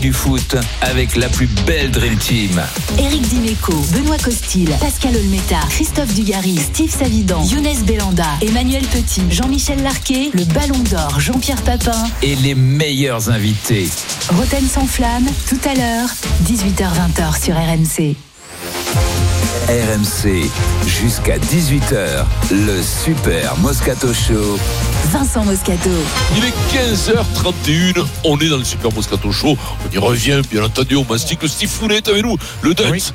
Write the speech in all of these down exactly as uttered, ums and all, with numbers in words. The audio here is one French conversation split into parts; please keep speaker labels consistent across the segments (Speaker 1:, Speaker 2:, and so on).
Speaker 1: Du foot avec la plus belle Dream Team.
Speaker 2: Éric Dimeco, Benoît Costil, Pascal Olmeta, Christophe Dugarry, Steve Savidan, Younes Belanda, Emmanuel Petit, Jean-Michel Larquet, le Ballon d'Or, Jean-Pierre Papin
Speaker 1: et les meilleurs invités.
Speaker 2: Roten sans flamme, tout à l'heure, dix-huit heures vingt sur R M C.
Speaker 1: R M C, jusqu'à dix-huit heures, le Super Moscato Show.
Speaker 2: Vincent Moscato.
Speaker 3: Il est quinze heures trente et une, on est dans le Super Moscato Show. On y revient, bien entendu, on mastique le Steve Foulet est avec nous, le dance. Oui.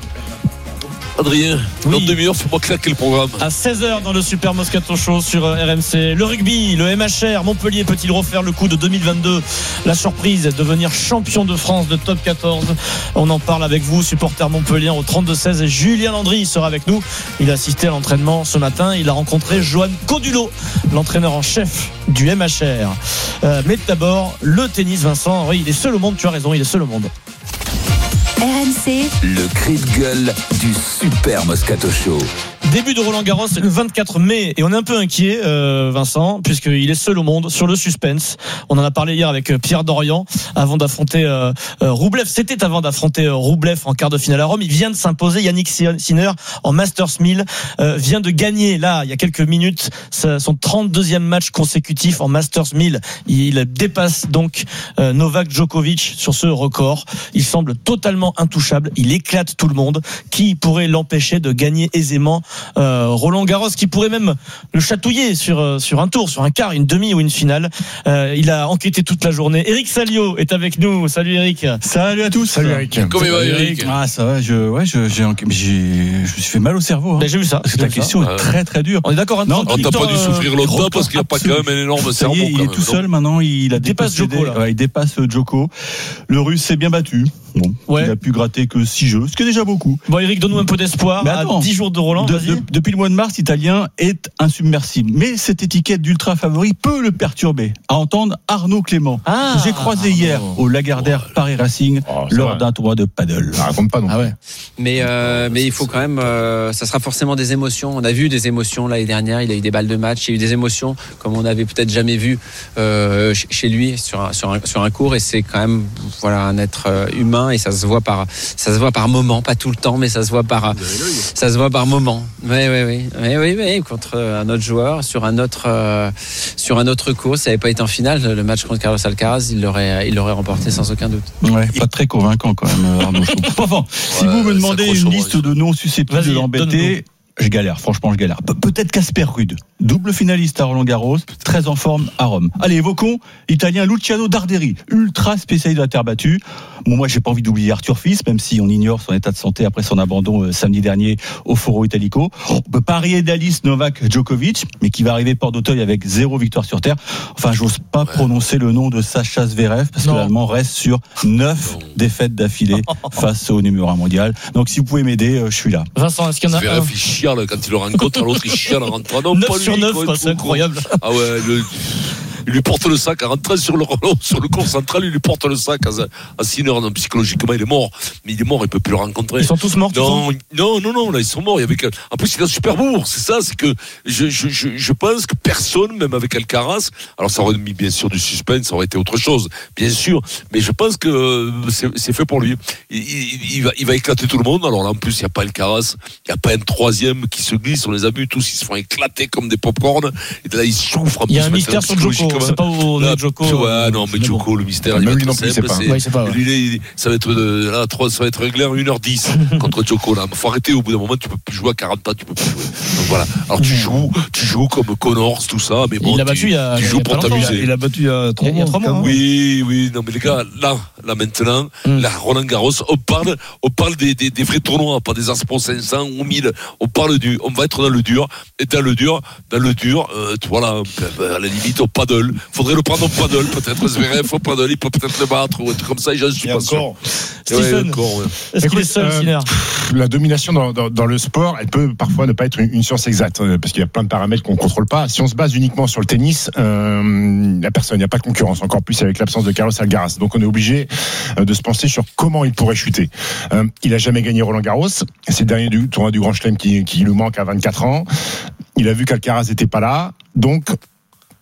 Speaker 3: Adrien, oui. Dans demi-heure, fais-moi claquer le programme.
Speaker 4: À seize heures dans le Super Moscato Show sur R M C. Le rugby, le M H R, Montpellier peut-il refaire le coup de deux mille vingt-deux? La surprise, devenir champion de France de top quatorze. On en parle avec vous, supporter Montpellier au trente-deux seize. Et Julien Landry sera avec nous. Il a assisté à l'entraînement ce matin. Il a rencontré Johan Codulot, l'entraîneur en chef du M H R. Euh, mais d'abord, le tennis, Vincent. Oui, il est seul au monde, tu as raison, il est seul au monde.
Speaker 2: R M C,
Speaker 1: le cri de gueule du Super Moscato Show.
Speaker 4: Début de Roland Garros le vingt-quatre mai et on est un peu inquiet, euh, Vincent, puisqu'il est seul au monde sur le suspense. On en a parlé hier avec Pierre Dorian avant d'affronter euh, euh, Roublev. C'était avant d'affronter euh, Roublev en quart de finale à Rome. Il vient de s'imposer. Yannick Sinner en Masters mille euh, vient de gagner là il y a quelques minutes son trente-deuxième match consécutif en Masters mille. Il dépasse donc euh, Novak Djokovic sur ce record. Il semble totalement intouchable. Il éclate tout le monde. Qui pourrait l'empêcher de gagner aisément Euh, Roland Garros, qui pourrait même le chatouiller sur, euh, sur un tour, sur un quart, une demi ou une finale. Euh, il a enquêté toute la journée. Eric Salio est avec nous. Salut Eric.
Speaker 5: Salut à tous.
Speaker 6: Salut Eric.
Speaker 3: Comment il va Eric?
Speaker 5: Ah ça va, je, ouais, je, j'ai, j'ai, je me suis fait mal au cerveau. Hein.
Speaker 4: Ben, j'ai vu ça.
Speaker 5: Parce que ta question ça. est très très dure.
Speaker 4: On est d'accord.
Speaker 5: Non,
Speaker 3: on t'a pas dû souffrir longtemps parce qu'il n'y a pas quand même un énorme cerveau.
Speaker 5: Il, il est
Speaker 3: même,
Speaker 5: tout
Speaker 3: non
Speaker 5: seul maintenant. Il a
Speaker 4: dépasse Djoko.
Speaker 5: Ouais, il dépasse Djoko. Le Russe s'est bien battu. Bon, ouais. Il a pu gratter que six jeux, ce qui est déjà beaucoup.
Speaker 4: Bon, Eric, donne-nous un peu d'espoir. Mais attends, à dix jours de Roland.
Speaker 5: De, de, depuis le mois de mars, l'Italien est insubmersible. Mais cette étiquette d'ultra favori peut le perturber. À entendre Arnaud Clément. Ah, j'ai croisé Arnaud. hier au Lagardère oh. Paris Racing oh, lors vrai. d'un tournoi de paddle.
Speaker 6: Ça raconte pas non.
Speaker 7: Ah ouais. Mais euh, mais il faut quand même. Euh, ça sera forcément des émotions. On a vu des émotions l'année dernière. Il a eu des balles de match. Il y a eu des émotions comme on n'avait peut-être jamais vu euh, chez lui sur un, sur un, sur un cours. Et c'est quand même voilà un être humain et ça se voit par ça se voit par moment, pas tout le temps, mais ça se voit par ça se voit par moment. Oui oui oui oui oui, oui contre un autre joueur sur un autre euh, sur un autre cours. Ça n'avait pas été en finale le match contre Carlos Alcaraz, il l'aurait il l'aurait remporté sans aucun doute.
Speaker 5: Ouais, pas très convaincant quand même Arnaud. Enfin, si ouais, vous me demandez une liste de noms susceptibles de l'embêter, je galère, franchement je galère. Pe- peut-être Casper Ruud, double finaliste à Roland Garros, très en forme à Rome. Allez, évoquons l'Italien Luciano Darderi, ultra spécialiste de la terre battue. Bon, moi j'ai pas envie d'oublier Arthur Fils, même si on ignore son état de santé après son abandon euh, samedi dernier au Foro Italico. On peut parier d'Alice Novak Djokovic, mais qui va arriver Port d'Auteuil avec zéro victoire sur terre. Enfin, j'ose pas ouais. prononcer le nom de Sacha Zverev, parce non. que l'Allemand reste sur neuf non. défaites d'affilée face au numéro un mondial. Donc si vous pouvez m'aider, euh, je suis là.
Speaker 4: Vincent, est-ce qu'il y en a
Speaker 3: Zverev, il chiale quand il le rencontre, l'autre il chiale en rentrant. Non,
Speaker 4: neuf sur neuf, c'est incroyable.
Speaker 3: Ah ouais, le... il lui porte le sac en rentrant sur le sur le cours central, il lui porte le sac à, à Sinner. Non, psychologiquement il est mort, mais il est mort, il peut plus le rencontrer.
Speaker 4: Ils sont tous morts.
Speaker 3: Non, non, non, non, là ils sont morts. Il y avait que... en plus il a un super bourg, c'est ça, c'est que je, je, je, je pense que personne, même avec Alcaraz, alors ça aurait mis bien sûr du suspense, ça aurait été autre chose, bien sûr, mais je pense que c'est, c'est fait pour lui. Il, il, il va, il va éclater tout le monde. Alors là en plus il y a pas Alcaraz, il y a pas un troisième qui se glisse, on les a vus tous, ils se font éclater comme des pop-corn. Et là ils souffrent.
Speaker 4: Il y a un mystère sur Djoko. C'est pas où là, Djoko.
Speaker 3: Ouais, non, mais Djoko, le mystère, il va être simple.
Speaker 6: C'est pas.
Speaker 3: C'est,
Speaker 4: ouais, c'est pas ouais.
Speaker 3: lui, il, ça va être de, là, trois, ça va être réglé en une heure dix contre Djoko. Là, faut arrêter. Au bout d'un moment, tu peux plus jouer à quarante ans, tu peux plus jouer. Donc voilà. Alors tu joues, tu joues comme Connors, tout ça, mais bon,
Speaker 4: il a
Speaker 3: tu,
Speaker 4: battu il y a,
Speaker 3: tu joues pour t'amuser.
Speaker 6: Il a battu il y a trois mois.
Speaker 3: Oui, oui, non, mais les gars, là, là maintenant, mm. là, Roland Garros, on parle, on parle des, des, des vrais tournois, pas des Aspos cinq cents ou mille. On parle du, on va être dans le dur, et dans le dur, dans le dur, euh, voilà, à la limite au paddle. Faudrait le prendre au paddle, peut-être Zverev au paddle, il peut peut-être le battre ou un truc comme ça, j'en suis pas sûr.
Speaker 4: Stephen, ouais, encore, ouais. Est-ce Écoute, qu'il est seul, euh, Sinner ?
Speaker 6: La domination dans, dans, dans le sport, elle peut parfois ne pas être une, une science exacte, parce qu'il y a plein de paramètres qu'on ne contrôle pas. Si on se base uniquement sur le tennis, euh, il n'y a personne, il n'y a pas de concurrence, encore plus avec l'absence de Carlos Alcaraz. Donc on est obligé de se penser sur comment il pourrait chuter. Euh, il n'a jamais gagné Roland Garros, c'est le dernier du tournoi du Grand Chelem qui, qui lui manque à vingt-quatre ans. Il a vu qu'Alcaraz n'était pas là, donc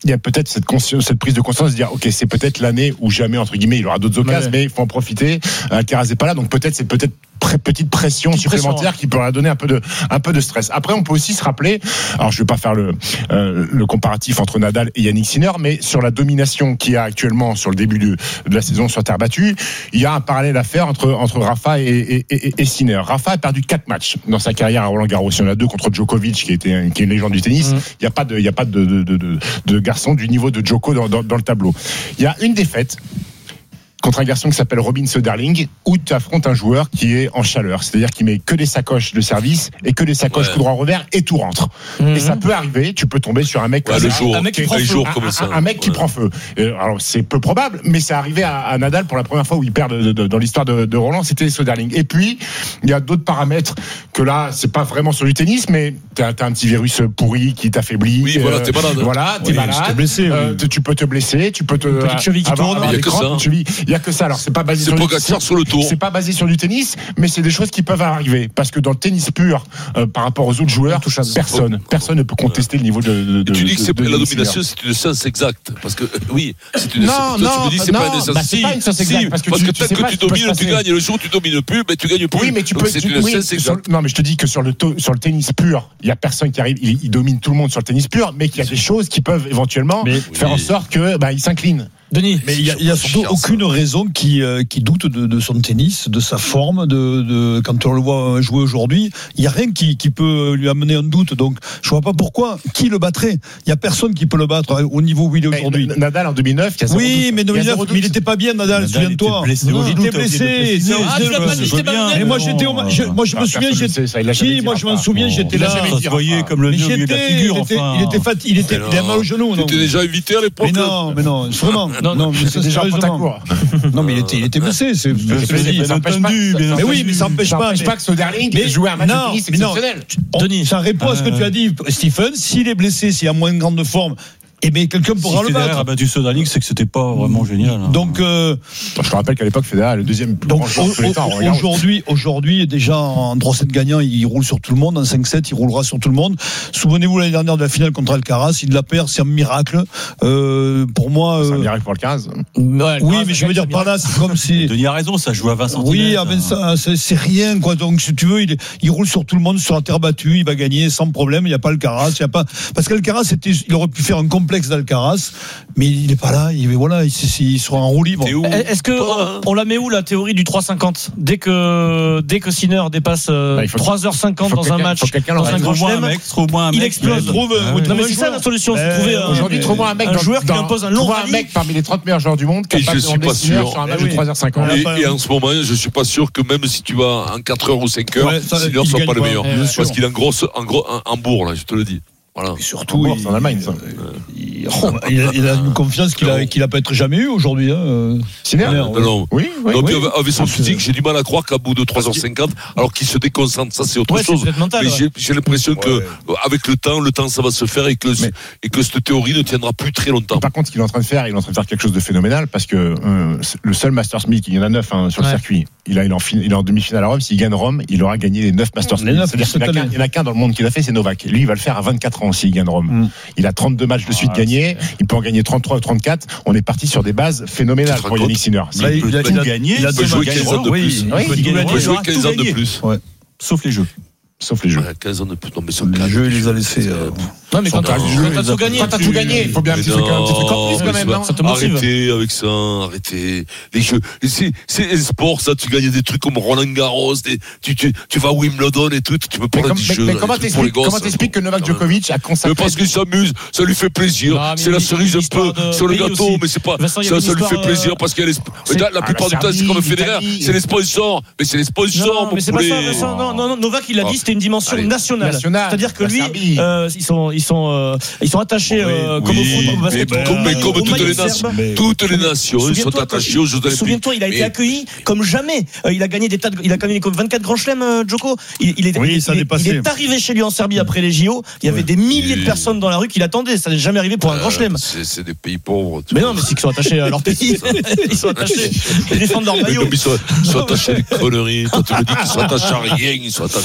Speaker 6: il y a peut-être cette, conscience, cette prise de conscience de dire ok, c'est peut-être l'année où jamais entre guillemets il aura d'autres occasions, ouais. mais il faut en profiter. Alcaraz n'est pas là, donc peut-être c'est peut-être pré- petite pression petite supplémentaire pression, qui pourra donner un peu de un peu de stress. Après, on peut aussi se rappeler, alors je vais pas faire le euh, le comparatif entre Nadal et Yannick Sinner, mais sur la domination qu'il y a actuellement sur le début de, de la saison sur terre battue, il y a un parallèle à faire entre entre Rafa et, et, et, et Sinner. Rafa a perdu quatre matchs dans sa carrière à Roland-Garros. Il y en a deux contre Djokovic, qui était qui est une légende du tennis. Mmh. Il y a pas de il y a pas de de, de, de, de garçon du niveau de Djoko dans, dans, dans le tableau. Il y a une défaite contre un garçon qui s'appelle Robin Söderling, où tu affrontes un joueur qui est en chaleur, c'est-à-dire qui met que des sacoches de service et que des sacoches ouais. coup droit revers et tout rentre. Mm-hmm. Et ça peut arriver, tu peux tomber sur un mec,
Speaker 3: ouais,
Speaker 6: comme
Speaker 3: le
Speaker 6: ça,
Speaker 3: jour,
Speaker 6: un mec qui prend feu,
Speaker 3: jours
Speaker 6: un,
Speaker 3: comme ça.
Speaker 6: un, un mec ouais. qui prend feu. Et alors c'est peu probable, mais c'est arrivé à, à Nadal pour la première fois où il perd de, de, de, dans l'histoire de, de Roland, c'était Söderling. Et puis il y a d'autres paramètres que là, c'est pas vraiment sur du tennis, mais t'as, t'as un petit virus pourri qui t'affaiblit.
Speaker 3: Oui, voilà, t'es malade.
Speaker 6: Voilà, t'es
Speaker 3: oui,
Speaker 6: malade.
Speaker 3: T'es blessé,
Speaker 6: euh,
Speaker 3: oui.
Speaker 6: Tu peux te blesser, tu peux te.
Speaker 4: Une petite cheville qui tourne.
Speaker 3: Il y a que ça.
Speaker 6: Il y a que ça. Alors c'est pas basé
Speaker 3: c'est
Speaker 6: sur,
Speaker 3: du, sur le tour.
Speaker 6: C'est pas basé sur du tennis, mais c'est des choses qui peuvent arriver. Parce que dans le tennis pur, euh, par rapport aux autres joueurs, personne, personne ne peut contester le niveau de. de, de
Speaker 3: tu dis que c'est
Speaker 6: de, de
Speaker 3: la domination, c'est une science exacte, parce que euh, oui, c'est une.
Speaker 6: Non,
Speaker 3: toi,
Speaker 6: non,
Speaker 3: tu me dis c'est
Speaker 6: non,
Speaker 3: pas une science.
Speaker 6: bah, c'est
Speaker 3: si,
Speaker 6: pas une science exacte,
Speaker 3: si,
Speaker 6: parce que
Speaker 3: parce
Speaker 6: tu,
Speaker 3: que
Speaker 6: tu
Speaker 3: tant
Speaker 6: sais
Speaker 3: que
Speaker 6: pas
Speaker 3: tu
Speaker 6: ce qui peut
Speaker 3: domines,
Speaker 6: se
Speaker 3: tu
Speaker 6: passer.
Speaker 3: gagnes. Le jour où tu domines plus, ben tu gagnes plus.
Speaker 6: Oui, mais tu
Speaker 3: Donc,
Speaker 6: peux.
Speaker 3: c'est
Speaker 6: Tu,
Speaker 3: une
Speaker 6: oui,
Speaker 3: science
Speaker 6: sur,
Speaker 3: exacte.
Speaker 6: non, mais je te dis que sur le to, sur le tennis pur, il y a personne qui arrive. Il, il domine tout le monde sur le tennis pur, mais qu'il y a des choses qui peuvent éventuellement mais, faire oui. en sorte que bah il s'incline.
Speaker 4: Denis,
Speaker 8: mais il y a, il y a surtout aucune raison qui, euh, qui doute de, de son tennis, de sa forme, de, de quand on le voit jouer aujourd'hui, il y a rien qui, qui peut lui amener un doute. Donc, je vois pas pourquoi. Qui le battrait ? Il y a personne qui peut le battre au niveau où il est aujourd'hui.
Speaker 6: Mais Nadal en deux mille neuf, il y a zéro
Speaker 8: oui,
Speaker 6: doute.
Speaker 8: mais deux mille neuf, mais il était pas bien, Nadal. Nadal souviens-toi.
Speaker 5: Il était blessé.
Speaker 8: Il était blessé.
Speaker 4: Ah, tu l'as pas dit, c'était pas bien.
Speaker 8: Et moi, j'étais, moi, je me souviens, j'étais. Si, moi, je m'en souviens, j'étais là.
Speaker 5: Ça se voyait comme le vieux de la figure.
Speaker 8: Il était fatigué, il était, il a mal au genou.
Speaker 3: Tu étais déjà invité à l'époque.
Speaker 8: Mais non, mais non, vraiment. Non, mais c'est déjà non, mais il était, il était blessé. C'est,
Speaker 6: c'est, ça empêche pas.
Speaker 8: Mais oui, mais ça empêche
Speaker 6: ça
Speaker 8: pas.
Speaker 6: empêche
Speaker 8: mais...
Speaker 6: pas que Söderling joue un match
Speaker 8: non,
Speaker 6: de tennis exceptionnel.
Speaker 8: Denis, ça répond à ce que tu as dit, Stephen. S'il est blessé, s'il a moins de grande forme, eh bien, quelqu'un pourra
Speaker 5: si
Speaker 8: le battre.
Speaker 5: Federer a battu Söderling, c'est que c'était pas vraiment génial. Hein.
Speaker 8: Donc, euh,
Speaker 6: je te rappelle qu'à l'époque, Federer est le deuxième plus grand joueur de tous les temps.
Speaker 8: Aujourd'hui, aujourd'hui, déjà en trois sept gagnant, il roule sur tout le monde. En cinq sept, il roulera sur tout le monde. Souvenez-vous l'année dernière de la finale contre Alcaraz, il la perd, c'est un miracle. Euh, pour moi,
Speaker 6: c'est un miracle pour Alcaraz.
Speaker 8: Ouais, oui, mais je veux dire par là, c'est comme si.
Speaker 5: Denis a raison, ça joue à vingt centimètres.
Speaker 8: Oui, ah ben ça, c'est, c'est rien, quoi. Donc, si tu veux, il, il roule sur tout le monde, sur la terre battue, il va gagner sans problème. Il n'y a pas Alcaraz, il y a pas, parce qu'Alcaraz, c'était, il aurait pu faire un complexe d'Alcaraz. Mais il n'est pas là, il, voilà, il, il sera en roue libre.
Speaker 4: Est-ce que on, on la met où la théorie du trois cinquante ? Dès que dès que Sinner dépasse euh, bah, trois heures cinquante dans un match, dans un grand chelem, il explose.
Speaker 8: Trouve,
Speaker 4: ah ouais. Non mais c'est ça la solution, c'est trouver un,
Speaker 6: aujourd'hui trouve-moi un mec,
Speaker 4: un joueur
Speaker 6: dans,
Speaker 4: qui impose un long
Speaker 6: rallye. Un mec parmi les trente meilleurs joueurs du monde
Speaker 3: qui je suis pas sûr
Speaker 6: sur un match de trois heures cinquante.
Speaker 3: Et, et en ce moment, je suis pas sûr que même si tu vas en quatre heures ou cinq heures, Sinner ne soit pas le meilleur, parce qu'il est en grosse en gros en bourre là, je te le dis. Voilà.
Speaker 8: Et surtout,
Speaker 6: il, c'est en Allemagne, ça.
Speaker 8: Il, il, a, il a une confiance qu'il a, qu'il a peut-être jamais eu aujourd'hui. Hein.
Speaker 6: Sinner,
Speaker 3: non,
Speaker 6: oui.
Speaker 3: non.
Speaker 6: Oui, oui,
Speaker 3: Donc,
Speaker 6: oui.
Speaker 3: avec son physique, j'ai du mal à croire qu'à bout de trois heures cinquante, alors qu'il se déconcentre, ça c'est autre
Speaker 4: ouais,
Speaker 3: chose.
Speaker 4: C'est mental,
Speaker 3: mais
Speaker 4: ouais.
Speaker 3: j'ai, j'ai l'impression ouais. que, avec le temps, le temps ça va se faire et que,
Speaker 6: mais,
Speaker 3: et que cette théorie ne tiendra plus très longtemps.
Speaker 6: Par contre, ce qu'il est en train de faire, il est en train de faire quelque chose de phénoménal parce que euh, le seul Masters Milk, il y en a neuf hein, sur ouais. le circuit. Il, a, il, est en fin, il est en demi-finale à Rome. S'il gagne Rome, il aura gagné les neuf Masters Milk. C'est-à-dire qu'il n'y en a qu'un dans le monde qui l'a fait, c'est Novak. Lui, il va le faire à vingt-quatre ans s'il gagne Rome. Mm. Il a trente-deux matchs de suite ah, gagnés. C'est... Il peut en gagner trente-trois ou trente-quatre. On est parti sur des bases phénoménales pour Yannick Sinner.
Speaker 5: Là, il, il, il a gagné.
Speaker 3: Il peut jouer quinze ans de plus. Il peut jouer quinze ans de plus.
Speaker 5: Sauf les jeux.
Speaker 6: Sauf les jeux.
Speaker 3: Ouais, quinze ans de plus. Non, mais sur
Speaker 8: les jeux, il les a laissés. Euh...
Speaker 4: Non, mais quand t'as,
Speaker 6: jeu,
Speaker 4: quand t'as tout gagné,
Speaker 6: quand t'as tout gagné, il faut bien un petit truc, un petit truc en plus quand même. Non,
Speaker 3: ça te motive. Arrêtez avec ça, arrêtez. Les jeux, c'est, c'est les sports, ça. Tu gagnes des trucs comme Roland Garros, des, tu, tu, tu vas à Wimbledon et tout. Tu peux parler des jeux.
Speaker 6: Mais comment t'expliques, comment t'expliques que Novak Djokovic a consacré?
Speaker 3: Mais parce qu'il s'amuse, ça lui fait plaisir. C'est la cerise un peu sur le gâteau, mais c'est pas, ça, ça lui fait plaisir parce qu'il y a la plupart du temps, c'est comme Federer, c'est les sponsors. Mais c'est les sponsors.
Speaker 4: Mais c'est pas ça, Vincent. Non, non, Novak, il a dit, c'était une dimension nationale. C'est-à-dire que lui, ils sont, ils sont, ils sont attachés euh, comme
Speaker 3: oui,
Speaker 4: au foot, au basketball.
Speaker 3: Mais, mais comme toutes les nations, toutes les nations, ils sont attachés aux Jeux Olympiques.
Speaker 4: Souviens-toi, il a été mais... accueilli comme jamais. Euh, il a gagné des tas de, il a gagné comme vingt-quatre grands chelems, euh, Djoko. Il, il est,
Speaker 8: oui,
Speaker 4: il,
Speaker 8: ça
Speaker 4: il,
Speaker 8: dépassé.
Speaker 4: il est arrivé chez lui en Serbie après les J O. Il y avait ouais. des milliers et... de personnes dans la rue qui l'attendaient. Ça n'est jamais arrivé pour un euh, grand chelem.
Speaker 3: C'est, c'est des pays pauvres.
Speaker 4: Mais non, mais c'est qu'ils sont attachés à leur pays. Ils sont attachés. Ils défendent leur maillot.
Speaker 3: Ils sont, ils sont attachés à des conneries. Toi, tu me dis qu'ils sont attachés à rien. Ils sont attachés.
Speaker 6: Non, mais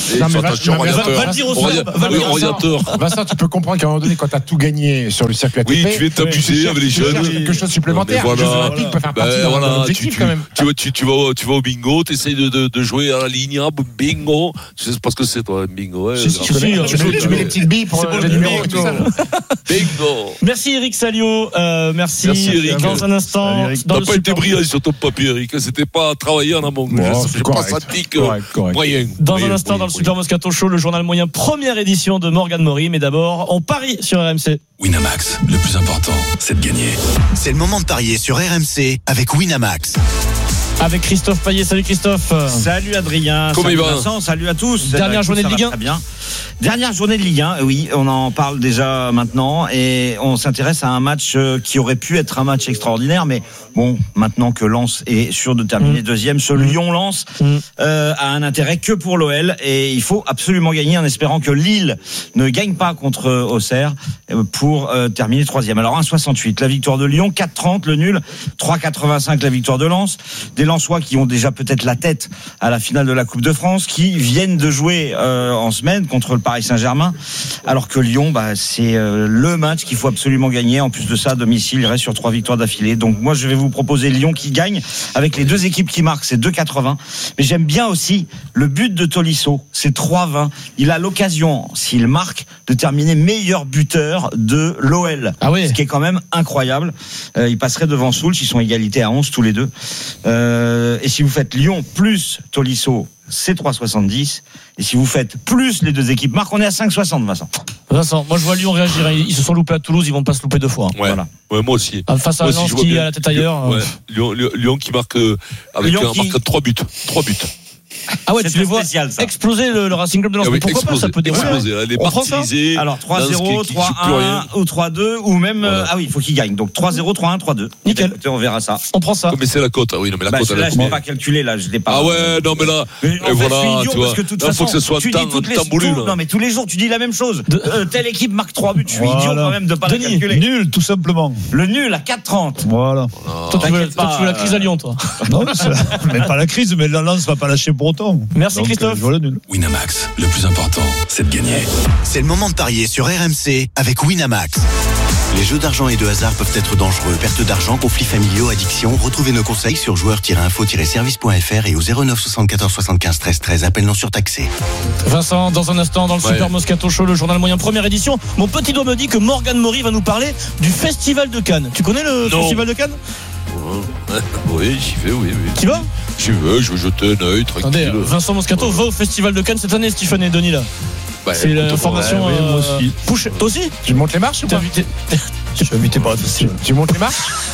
Speaker 3: attention,
Speaker 6: mais- mais-
Speaker 3: radiateur.
Speaker 4: Va le dire au
Speaker 3: Radi-
Speaker 4: sol, va le dire au sol.
Speaker 3: Radiateur.
Speaker 6: Vincent, tu peux comprendre qu'à un moment donné, quand tu as tout gagné sur le circuit A T P,
Speaker 3: Oui, tu viens t'abuser
Speaker 6: tu cherches-
Speaker 3: avec les
Speaker 6: tu
Speaker 3: jeunes.
Speaker 6: cherches quelque chose de supplémentaire.
Speaker 3: Mais voilà.
Speaker 6: Les Jeux Olympiques peuvent faire
Speaker 3: Ben,
Speaker 6: partie d'un
Speaker 3: voilà,
Speaker 6: objectif
Speaker 3: tu, tu,
Speaker 6: quand même.
Speaker 3: tu, vas- tu, tu, vas, au- tu vas au bingo, tu essayes de, de, de jouer à la ligne, ah, bingo. Je sais pas ce que c'est, toi, un bingo. Ouais,
Speaker 6: Si, si,
Speaker 3: grave.
Speaker 6: tu mets- tu mets- tu mets les petites billes pour
Speaker 4: C'est pour
Speaker 6: les
Speaker 4: le
Speaker 6: numéros
Speaker 4: bingo.
Speaker 6: et tout ça.
Speaker 3: Bingo.
Speaker 4: Merci Eric Salio, euh, merci.
Speaker 3: Merci, Eric.
Speaker 4: Dans un instant,
Speaker 8: Salut, Eric.
Speaker 4: dans
Speaker 3: T'as
Speaker 4: le
Speaker 3: pas été
Speaker 4: Super-
Speaker 3: brillant sur ton papier, Eric. C'était pas travaillé en amont.
Speaker 6: Bon,
Speaker 3: Je
Speaker 6: c'est
Speaker 3: sais pas
Speaker 6: correct.
Speaker 3: senti que.
Speaker 6: Correct, correct.
Speaker 3: Moyen.
Speaker 4: Dans
Speaker 3: Moyen,
Speaker 4: un instant,
Speaker 3: moyen,
Speaker 4: dans le Super
Speaker 3: moyen.
Speaker 4: Moscato Show, le journal moyen, première édition de Morgan Mori. Mais d'abord, on parie sur R M C.
Speaker 9: Winamax, le plus important, c'est de gagner. C'est le moment de parier sur R M C avec Winamax.
Speaker 4: Avec Christophe Payet. Salut Christophe.
Speaker 10: Salut Adrien,
Speaker 3: Comment
Speaker 10: salut
Speaker 3: il va
Speaker 10: Vincent, salut à tous.
Speaker 4: Dernière
Speaker 10: Écoute,
Speaker 4: journée
Speaker 10: ça
Speaker 4: de
Speaker 10: va
Speaker 4: Ligue un.
Speaker 10: Très bien. Dernière journée de Ligue un, oui, on en parle déjà maintenant et on s'intéresse à un match euh, qui aurait pu être un match extraordinaire, mais bon, maintenant que Lens est sûr de terminer
Speaker 4: Mmh.
Speaker 10: deuxième, ce Lyon-Lens
Speaker 4: Mmh.
Speaker 10: euh, a un intérêt que pour l'O L et il faut absolument gagner en espérant que Lille ne gagne pas contre euh, Auxerre euh, pour euh, terminer troisième. Alors un virgule soixante-huit, la victoire de Lyon, quatre virgule trente le nul, trois virgule quatre-vingt-cinq la victoire de Lens, des Lensois qui ont déjà peut-être la tête à la finale de la Coupe de France, qui viennent de jouer euh, en semaine contre le Paris Saint-Germain, alors que Lyon, bah, c'est euh, le match qu'il faut absolument gagner. En plus de ça, à domicile, il reste sur trois victoires d'affilée. Donc moi, je vais vous proposer Lyon qui gagne avec les deux équipes qui marquent, c'est deux virgule quatre-vingts. Mais j'aime bien aussi le but de Tolisso, c'est trois virgule vingt. Il a l'occasion, s'il marque, de terminer meilleur buteur de l'O L.
Speaker 4: Ah oui.
Speaker 10: Ce qui est quand même incroyable. Euh, il passerait devant Soulch, ils sont égalité à onze tous les deux. Euh, et si vous faites Lyon plus Tolisso, c'est trois virgule soixante-dix. Et si vous faites plus les deux équipes marquent, on est à cinq virgule soixante, Vincent.
Speaker 4: Vincent, moi je vois Lyon réagir. Ils ils se sont loupés à Toulouse, ils vont pas se louper deux fois.
Speaker 3: Ouais.
Speaker 10: Voilà.
Speaker 3: Ouais, moi aussi.
Speaker 4: Ah, face à
Speaker 3: Moi aussi,
Speaker 4: Lens
Speaker 3: je vois
Speaker 4: qui
Speaker 3: bien.
Speaker 4: a la tête ailleurs.
Speaker 3: Ouais. Lyon, Lyon, Lyon qui marque euh, avec
Speaker 10: Lyon
Speaker 3: un
Speaker 10: qui-
Speaker 3: marque trois buts. Trois buts.
Speaker 4: Ah ouais,
Speaker 10: C'est
Speaker 4: tu les vois
Speaker 10: spécial, ça.
Speaker 4: exploser le, le Racing Club de Lens.
Speaker 3: Ah oui,
Speaker 4: Mais pourquoi
Speaker 3: explosé,
Speaker 4: pas, ça peut dérouler.
Speaker 3: explosé. Elle est
Speaker 4: On prend ça
Speaker 3: martyrisée.
Speaker 10: Alors trois
Speaker 3: Lens
Speaker 10: zéro,
Speaker 3: qui- qui
Speaker 10: trois
Speaker 3: joue plus rien.
Speaker 10: un ou trois deux ou même euh,
Speaker 3: Voilà.
Speaker 10: ah oui, il faut qu'il gagne. Donc trois zéro, trois un, trois deux.
Speaker 4: Nickel.
Speaker 10: Écoutez, on verra ça.
Speaker 4: On prend ça.
Speaker 3: Mais c'est la cote. Ah oui, non, mais la
Speaker 10: Bah,
Speaker 3: cote, elle
Speaker 10: là,
Speaker 3: est
Speaker 10: je l'ai
Speaker 3: trop.
Speaker 10: pas calculé là, je l'ai pas.
Speaker 3: Ah ouais, non, mais là.
Speaker 10: Mais en
Speaker 3: Et
Speaker 10: fait, je suis
Speaker 3: voilà,
Speaker 10: idiot
Speaker 3: tu
Speaker 10: parce
Speaker 3: vois.
Speaker 10: que de toute
Speaker 3: Là,
Speaker 10: façon,
Speaker 3: faut que ce soit
Speaker 10: tu
Speaker 3: temps,
Speaker 10: dis toutes les
Speaker 3: tambourine.
Speaker 10: tout- non mais tous les jours tu dis la même chose.
Speaker 4: De-
Speaker 10: Euh, telle équipe marque trois buts, je suis
Speaker 8: Voilà.
Speaker 10: idiot quand même de pas
Speaker 4: Denis,
Speaker 10: la calculer.
Speaker 8: Nul, tout simplement.
Speaker 10: Le nul à quatre trente.
Speaker 8: Voilà.
Speaker 4: Toi, tu veux,
Speaker 10: T'inquiète
Speaker 4: toi,
Speaker 10: pas,
Speaker 4: tu veux la crise à
Speaker 10: euh,
Speaker 4: Lyon, toi.
Speaker 8: Non, mais, c'est- mais pas la crise, mais la lance va pas lâcher pour autant.
Speaker 4: Merci,
Speaker 8: Donc,
Speaker 4: Christophe.
Speaker 8: euh, je vois le nul.
Speaker 9: Winamax, le plus important, c'est de gagner. C'est le moment de parier sur R M C avec Winamax. Les jeux d'argent et de hasard peuvent être dangereux. Perte d'argent, conflits familiaux, addiction. Retrouvez nos conseils sur joueurs tiret info tiret service point f r et au zéro neuf soixante-quatorze soixante-quinze treize treize. Appel non surtaxé.
Speaker 4: Vincent, dans un instant, dans le
Speaker 3: Ouais.
Speaker 4: Super Moscato Show, le journal moyen, première édition. Mon petit doigt me dit que Morgan Mori va nous parler du Festival de Cannes. Tu connais le
Speaker 3: Non.
Speaker 4: Festival de Cannes?
Speaker 3: Oui, j'y vais, oui, oui.
Speaker 4: Tu vas?
Speaker 3: J'y vais, je vais jeter un œil
Speaker 4: Attendez,
Speaker 3: tranquille.
Speaker 4: Vincent Moscato va au Festival de Cannes cette année, Stephen et Denis là.
Speaker 3: Bah,
Speaker 4: C'est
Speaker 3: écoute,
Speaker 4: l'information.
Speaker 8: ouais, moi
Speaker 4: euh,
Speaker 8: aussi.
Speaker 4: push. Toi aussi?
Speaker 6: Tu montes les marches ou
Speaker 4: T'es
Speaker 6: pas?
Speaker 4: invité.
Speaker 8: Je suis invité par la festival.
Speaker 6: Tu montes les marches?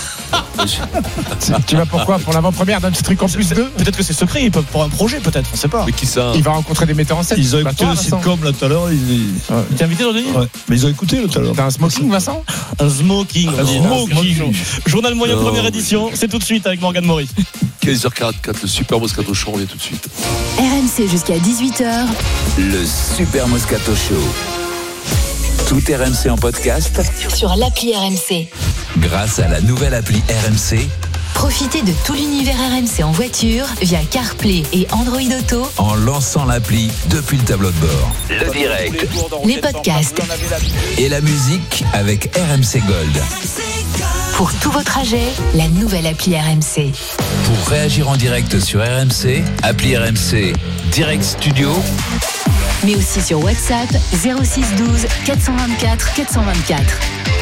Speaker 6: Tu vas pourquoi? Pour l'avant-première d'un petit truc en plus deux?
Speaker 4: Peut-être que c'est secret, ils peuvent pour un projet, peut-être, on sait pas.
Speaker 3: Mais qui ça?
Speaker 6: Il va rencontrer des metteurs en scène.
Speaker 8: Ils ont
Speaker 6: Bah,
Speaker 8: écouté
Speaker 6: toi,
Speaker 8: le
Speaker 6: Vincent.
Speaker 8: sitcom là tout à l'heure. Ils...
Speaker 4: T'es invité dans Denis?
Speaker 8: Ouais. Mais ils ont écouté là tout à l'heure.
Speaker 6: T'as un smoking, Vincent?
Speaker 4: Un smoking.
Speaker 8: Un smoking.
Speaker 4: Journal moyen,
Speaker 3: Non,
Speaker 4: première
Speaker 3: mais-
Speaker 4: édition. C'est tout de suite avec Morgan Mori.
Speaker 3: quinze heures quarante-quatre, le Super Moscato Show, on revient tout de suite.
Speaker 2: R M C jusqu'à dix-huit heures.
Speaker 1: Le Super Moscato Show. Tout R M C en podcast
Speaker 2: Sur l'appli R M C.
Speaker 1: grâce à la nouvelle appli R M C
Speaker 2: Profitez de tout l'univers R M C en voiture via CarPlay et Android Auto,
Speaker 1: en lançant l'appli depuis le tableau de bord. Le direct
Speaker 2: les podcasts.
Speaker 1: et la musique avec R M C Gold.
Speaker 2: Pour tous vos trajets, la nouvelle appli R M C.
Speaker 1: Pour réagir en direct sur R M C, appli R M C Direct Studio
Speaker 2: Mais aussi sur WhatsApp zéro six douze quatre cent vingt-quatre quatre cent vingt-quatre.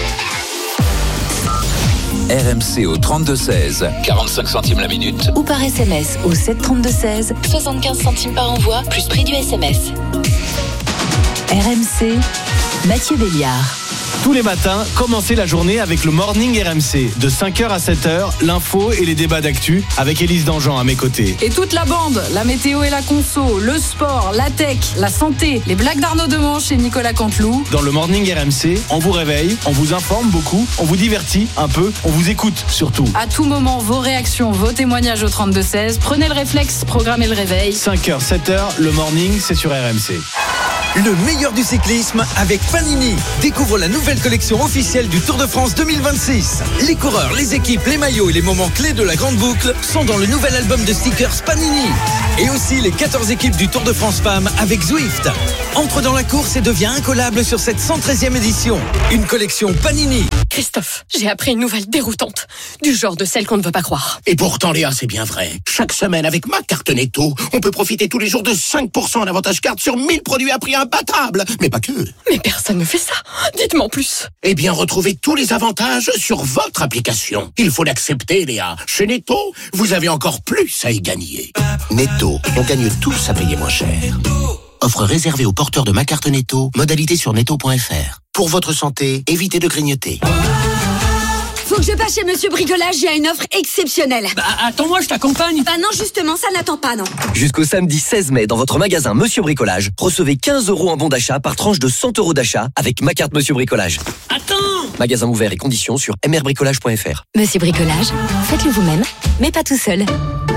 Speaker 1: R M C au trente-deux seize, quarante-cinq centimes la minute.
Speaker 2: Ou par S M S au sept trente-deux seize, soixante-quinze centimes par envoi, plus prix du S M S. R M C, Mathieu Béliard.
Speaker 11: Tous les matins, commencez la journée avec le Morning R M C. De cinq heures à sept heures, l'info et les débats d'actu avec Élise Dangean à mes côtés.
Speaker 12: Et toute la bande, la météo et la conso, le sport, la tech, la santé, les blagues d'Arnaud Demanche et Nicolas Canteloup.
Speaker 11: Dans le Morning R M C, on vous réveille, on vous informe beaucoup, on vous divertit un peu, on vous écoute surtout.
Speaker 12: À tout moment, vos réactions, vos témoignages au trente-deux seize. Prenez le réflexe, programmez le réveil.
Speaker 11: cinq heures, sept heures, le Morning, c'est sur R M C.
Speaker 13: Le meilleur du cyclisme avec Panini. Découvre la nouvelle collection officielle du Tour de France deux mille vingt-six. Les coureurs, les équipes, les maillots et les moments clés de la grande boucle sont dans le nouvel album de stickers Panini. Et aussi les quatorze équipes du Tour de France Femmes avec Zwift. Entre dans la course et deviens incollable sur cette cent treizième édition. Une collection Panini.
Speaker 14: Christophe, j'ai appris une nouvelle déroutante. Du genre de celle qu'on ne veut pas croire.
Speaker 15: Et pourtant, Léa, c'est bien vrai. Chaque semaine, avec ma carte Netto, on peut profiter tous les jours de cinq pour cent en avantage carte sur mille produits à prix imbattable. Mais pas que.
Speaker 14: Mais personne ne fait ça. Dites-moi en plus.
Speaker 15: Eh bien, retrouvez tous les avantages sur votre application. Il faut l'accepter, Léa. Chez Netto, vous avez encore plus à y gagner. Netto, on gagne tous à payer moins cher. Offre réservée aux porteurs de ma carte Netto. Modalité sur netto point f r. Pour votre santé, évitez de grignoter.
Speaker 16: Faut que je passe chez Monsieur Bricolage, j'ai une offre exceptionnelle.
Speaker 17: Bah attends-moi, je t'accompagne.
Speaker 16: Bah non, justement, ça n'attend pas, non.
Speaker 18: Jusqu'au samedi seize mai, dans votre magasin Monsieur Bricolage, recevez quinze euros en bon d'achat par tranche de cent euros d'achat avec ma carte Monsieur Bricolage.
Speaker 17: Attends!
Speaker 18: Magasin ouvert et conditions sur m r bricolage point f r.
Speaker 2: Monsieur Bricolage, faites-le vous-même, mais pas tout seul.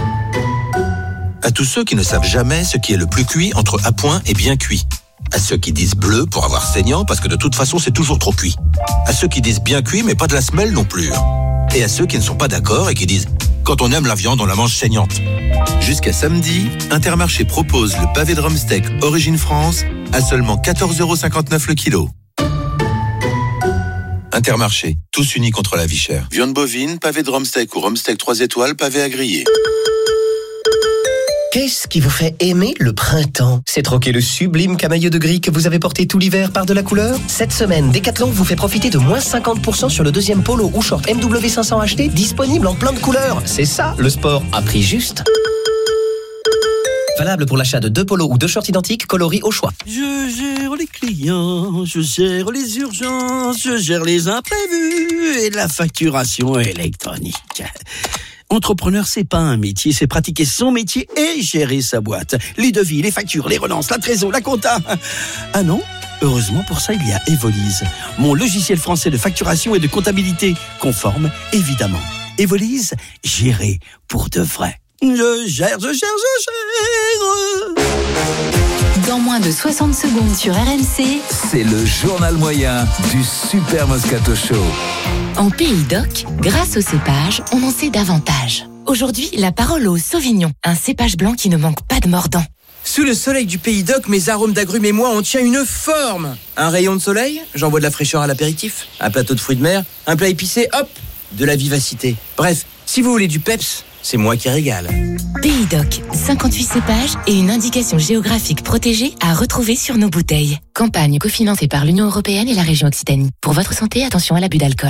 Speaker 19: À tous ceux qui ne savent jamais ce qui est le plus cuit entre à point et bien cuit. À ceux qui disent bleu pour avoir saignant parce que de toute façon c'est toujours trop cuit. À ceux qui disent bien cuit mais pas de la semelle non plus. Et à ceux qui ne sont pas d'accord et qui disent quand on aime la viande on la mange saignante. Jusqu'à samedi, Intermarché propose le pavé de Rumsteak Origine France à seulement quatorze euros cinquante-neuf le kilo. Intermarché, tous unis contre la vie chère. Viande bovine, pavé de Rumsteak ou Rumsteak trois étoiles, pavé à griller.
Speaker 20: Qu'est-ce qui vous fait aimer le printemps? C'est troquer le sublime camailleux de gris que vous avez porté tout l'hiver par de la couleur? Cette semaine, Decathlon vous fait profiter de moins cinquante pour cent sur le deuxième polo ou short M W cinq cents H D disponible en plein de couleurs. C'est ça, le sport à prix juste. Valable pour l'achat de deux polos ou deux shorts identiques coloris au choix.
Speaker 21: Je gère les clients, je gère les urgences, je gère les imprévus et la facturation électronique. Entrepreneur, c'est pas un métier, c'est pratiquer son métier et gérer sa boîte. Les devis, les factures, les relances, la trésor, la compta. Ah non? Heureusement pour ça, il y a Evolise, mon logiciel français de facturation et de comptabilité, conforme, évidemment. Evolise, gérer pour de vrai. Je gère, je gère, je gère.
Speaker 2: Dans moins de soixante secondes sur R M C,
Speaker 1: c'est le journal moyen du Super Moscato Show.
Speaker 2: En Pays d'Oc, grâce au cépage, on en sait davantage. Aujourd'hui, la parole au Sauvignon, un cépage blanc qui ne manque pas de mordant.
Speaker 22: Sous le soleil du Pays d'Oc, mes arômes d'agrumes et moi, on tient une forme. Un rayon de soleil, j'envoie de la fraîcheur à l'apéritif. Un plateau de fruits de mer, un plat épicé, hop, de la vivacité. Bref, si vous voulez du peps, c'est moi qui régale.
Speaker 2: Pays d'Oc, cinquante-huit cépages et une indication géographique protégée à retrouver sur nos bouteilles. Campagne cofinancée par l'Union européenne et la région Occitanie. Pour votre santé, attention à l'abus d'alcool.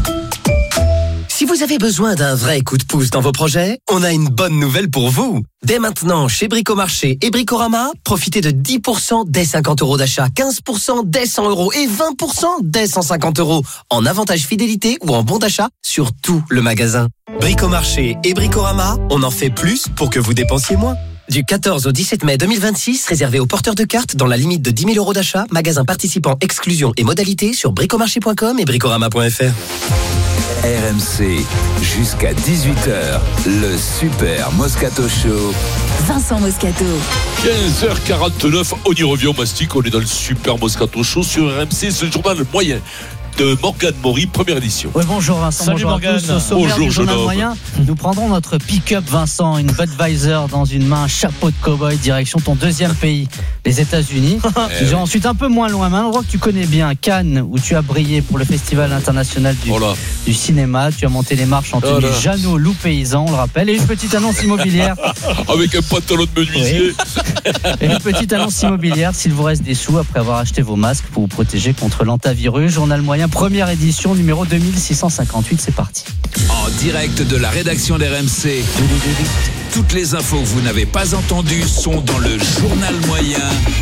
Speaker 20: Si vous avez besoin d'un vrai coup de pouce dans vos projets, on a une bonne nouvelle pour vous. Dès maintenant, chez Bricomarché et Bricorama, profitez de dix pour cent dès cinquante euros d'achat, quinze pour cent dès cent euros et vingt pour cent dès cent cinquante euros en avantage fidélité ou en bon d'achat sur tout le magasin. Bricomarché et Bricorama, on en fait plus pour que vous dépensiez moins. Du quatorze au dix-sept mai deux mille vingt-six, réservé aux porteurs de cartes dans la limite de dix mille euros d'achat, magasin participant, exclusion et modalités sur bricomarché point com et bricorama point f r.
Speaker 1: R M C, jusqu'à dix-huit heures, le Super Moscato Show.
Speaker 2: Vincent Moscato.
Speaker 3: quinze heures quarante-neuf, on y revient au mastic, on est dans le Super Moscato Show sur R M C, c'est le journal moyen de Morgane Maury, première édition.
Speaker 23: Oui, bonjour Vincent.
Speaker 3: Salut
Speaker 23: bonjour
Speaker 3: Morgane.
Speaker 23: à tous. Au sommaire
Speaker 3: Bonjour
Speaker 23: du journal
Speaker 3: jeune homme.
Speaker 23: moyen, nous prendrons notre pick-up Vincent, une Budweiser dans une main, un chapeau de cow-boy, direction ton deuxième pays, les États-Unis.
Speaker 3: Eh
Speaker 23: J'ai
Speaker 3: oui.
Speaker 23: ensuite un peu moins loin, mais un endroit que tu connais bien, Cannes, où tu as brillé pour le Festival international du,
Speaker 3: Voilà.
Speaker 23: du cinéma. Tu as monté les marches en tenue
Speaker 3: Voilà.
Speaker 23: Jeannot Loup Paysan, on le rappelle. Et une petite annonce immobilière.
Speaker 3: Avec un pantalon de menuisier.
Speaker 23: Et une petite annonce immobilière, s'il vous reste des sous après avoir acheté vos masques pour vous protéger contre l'antavirus. Journal moyen, première édition, numéro deux mille six cent cinquante-huit, c'est parti.
Speaker 1: En direct de la rédaction d'R M C. Toutes les infos que vous n'avez pas entendues sont dans le journal moyen.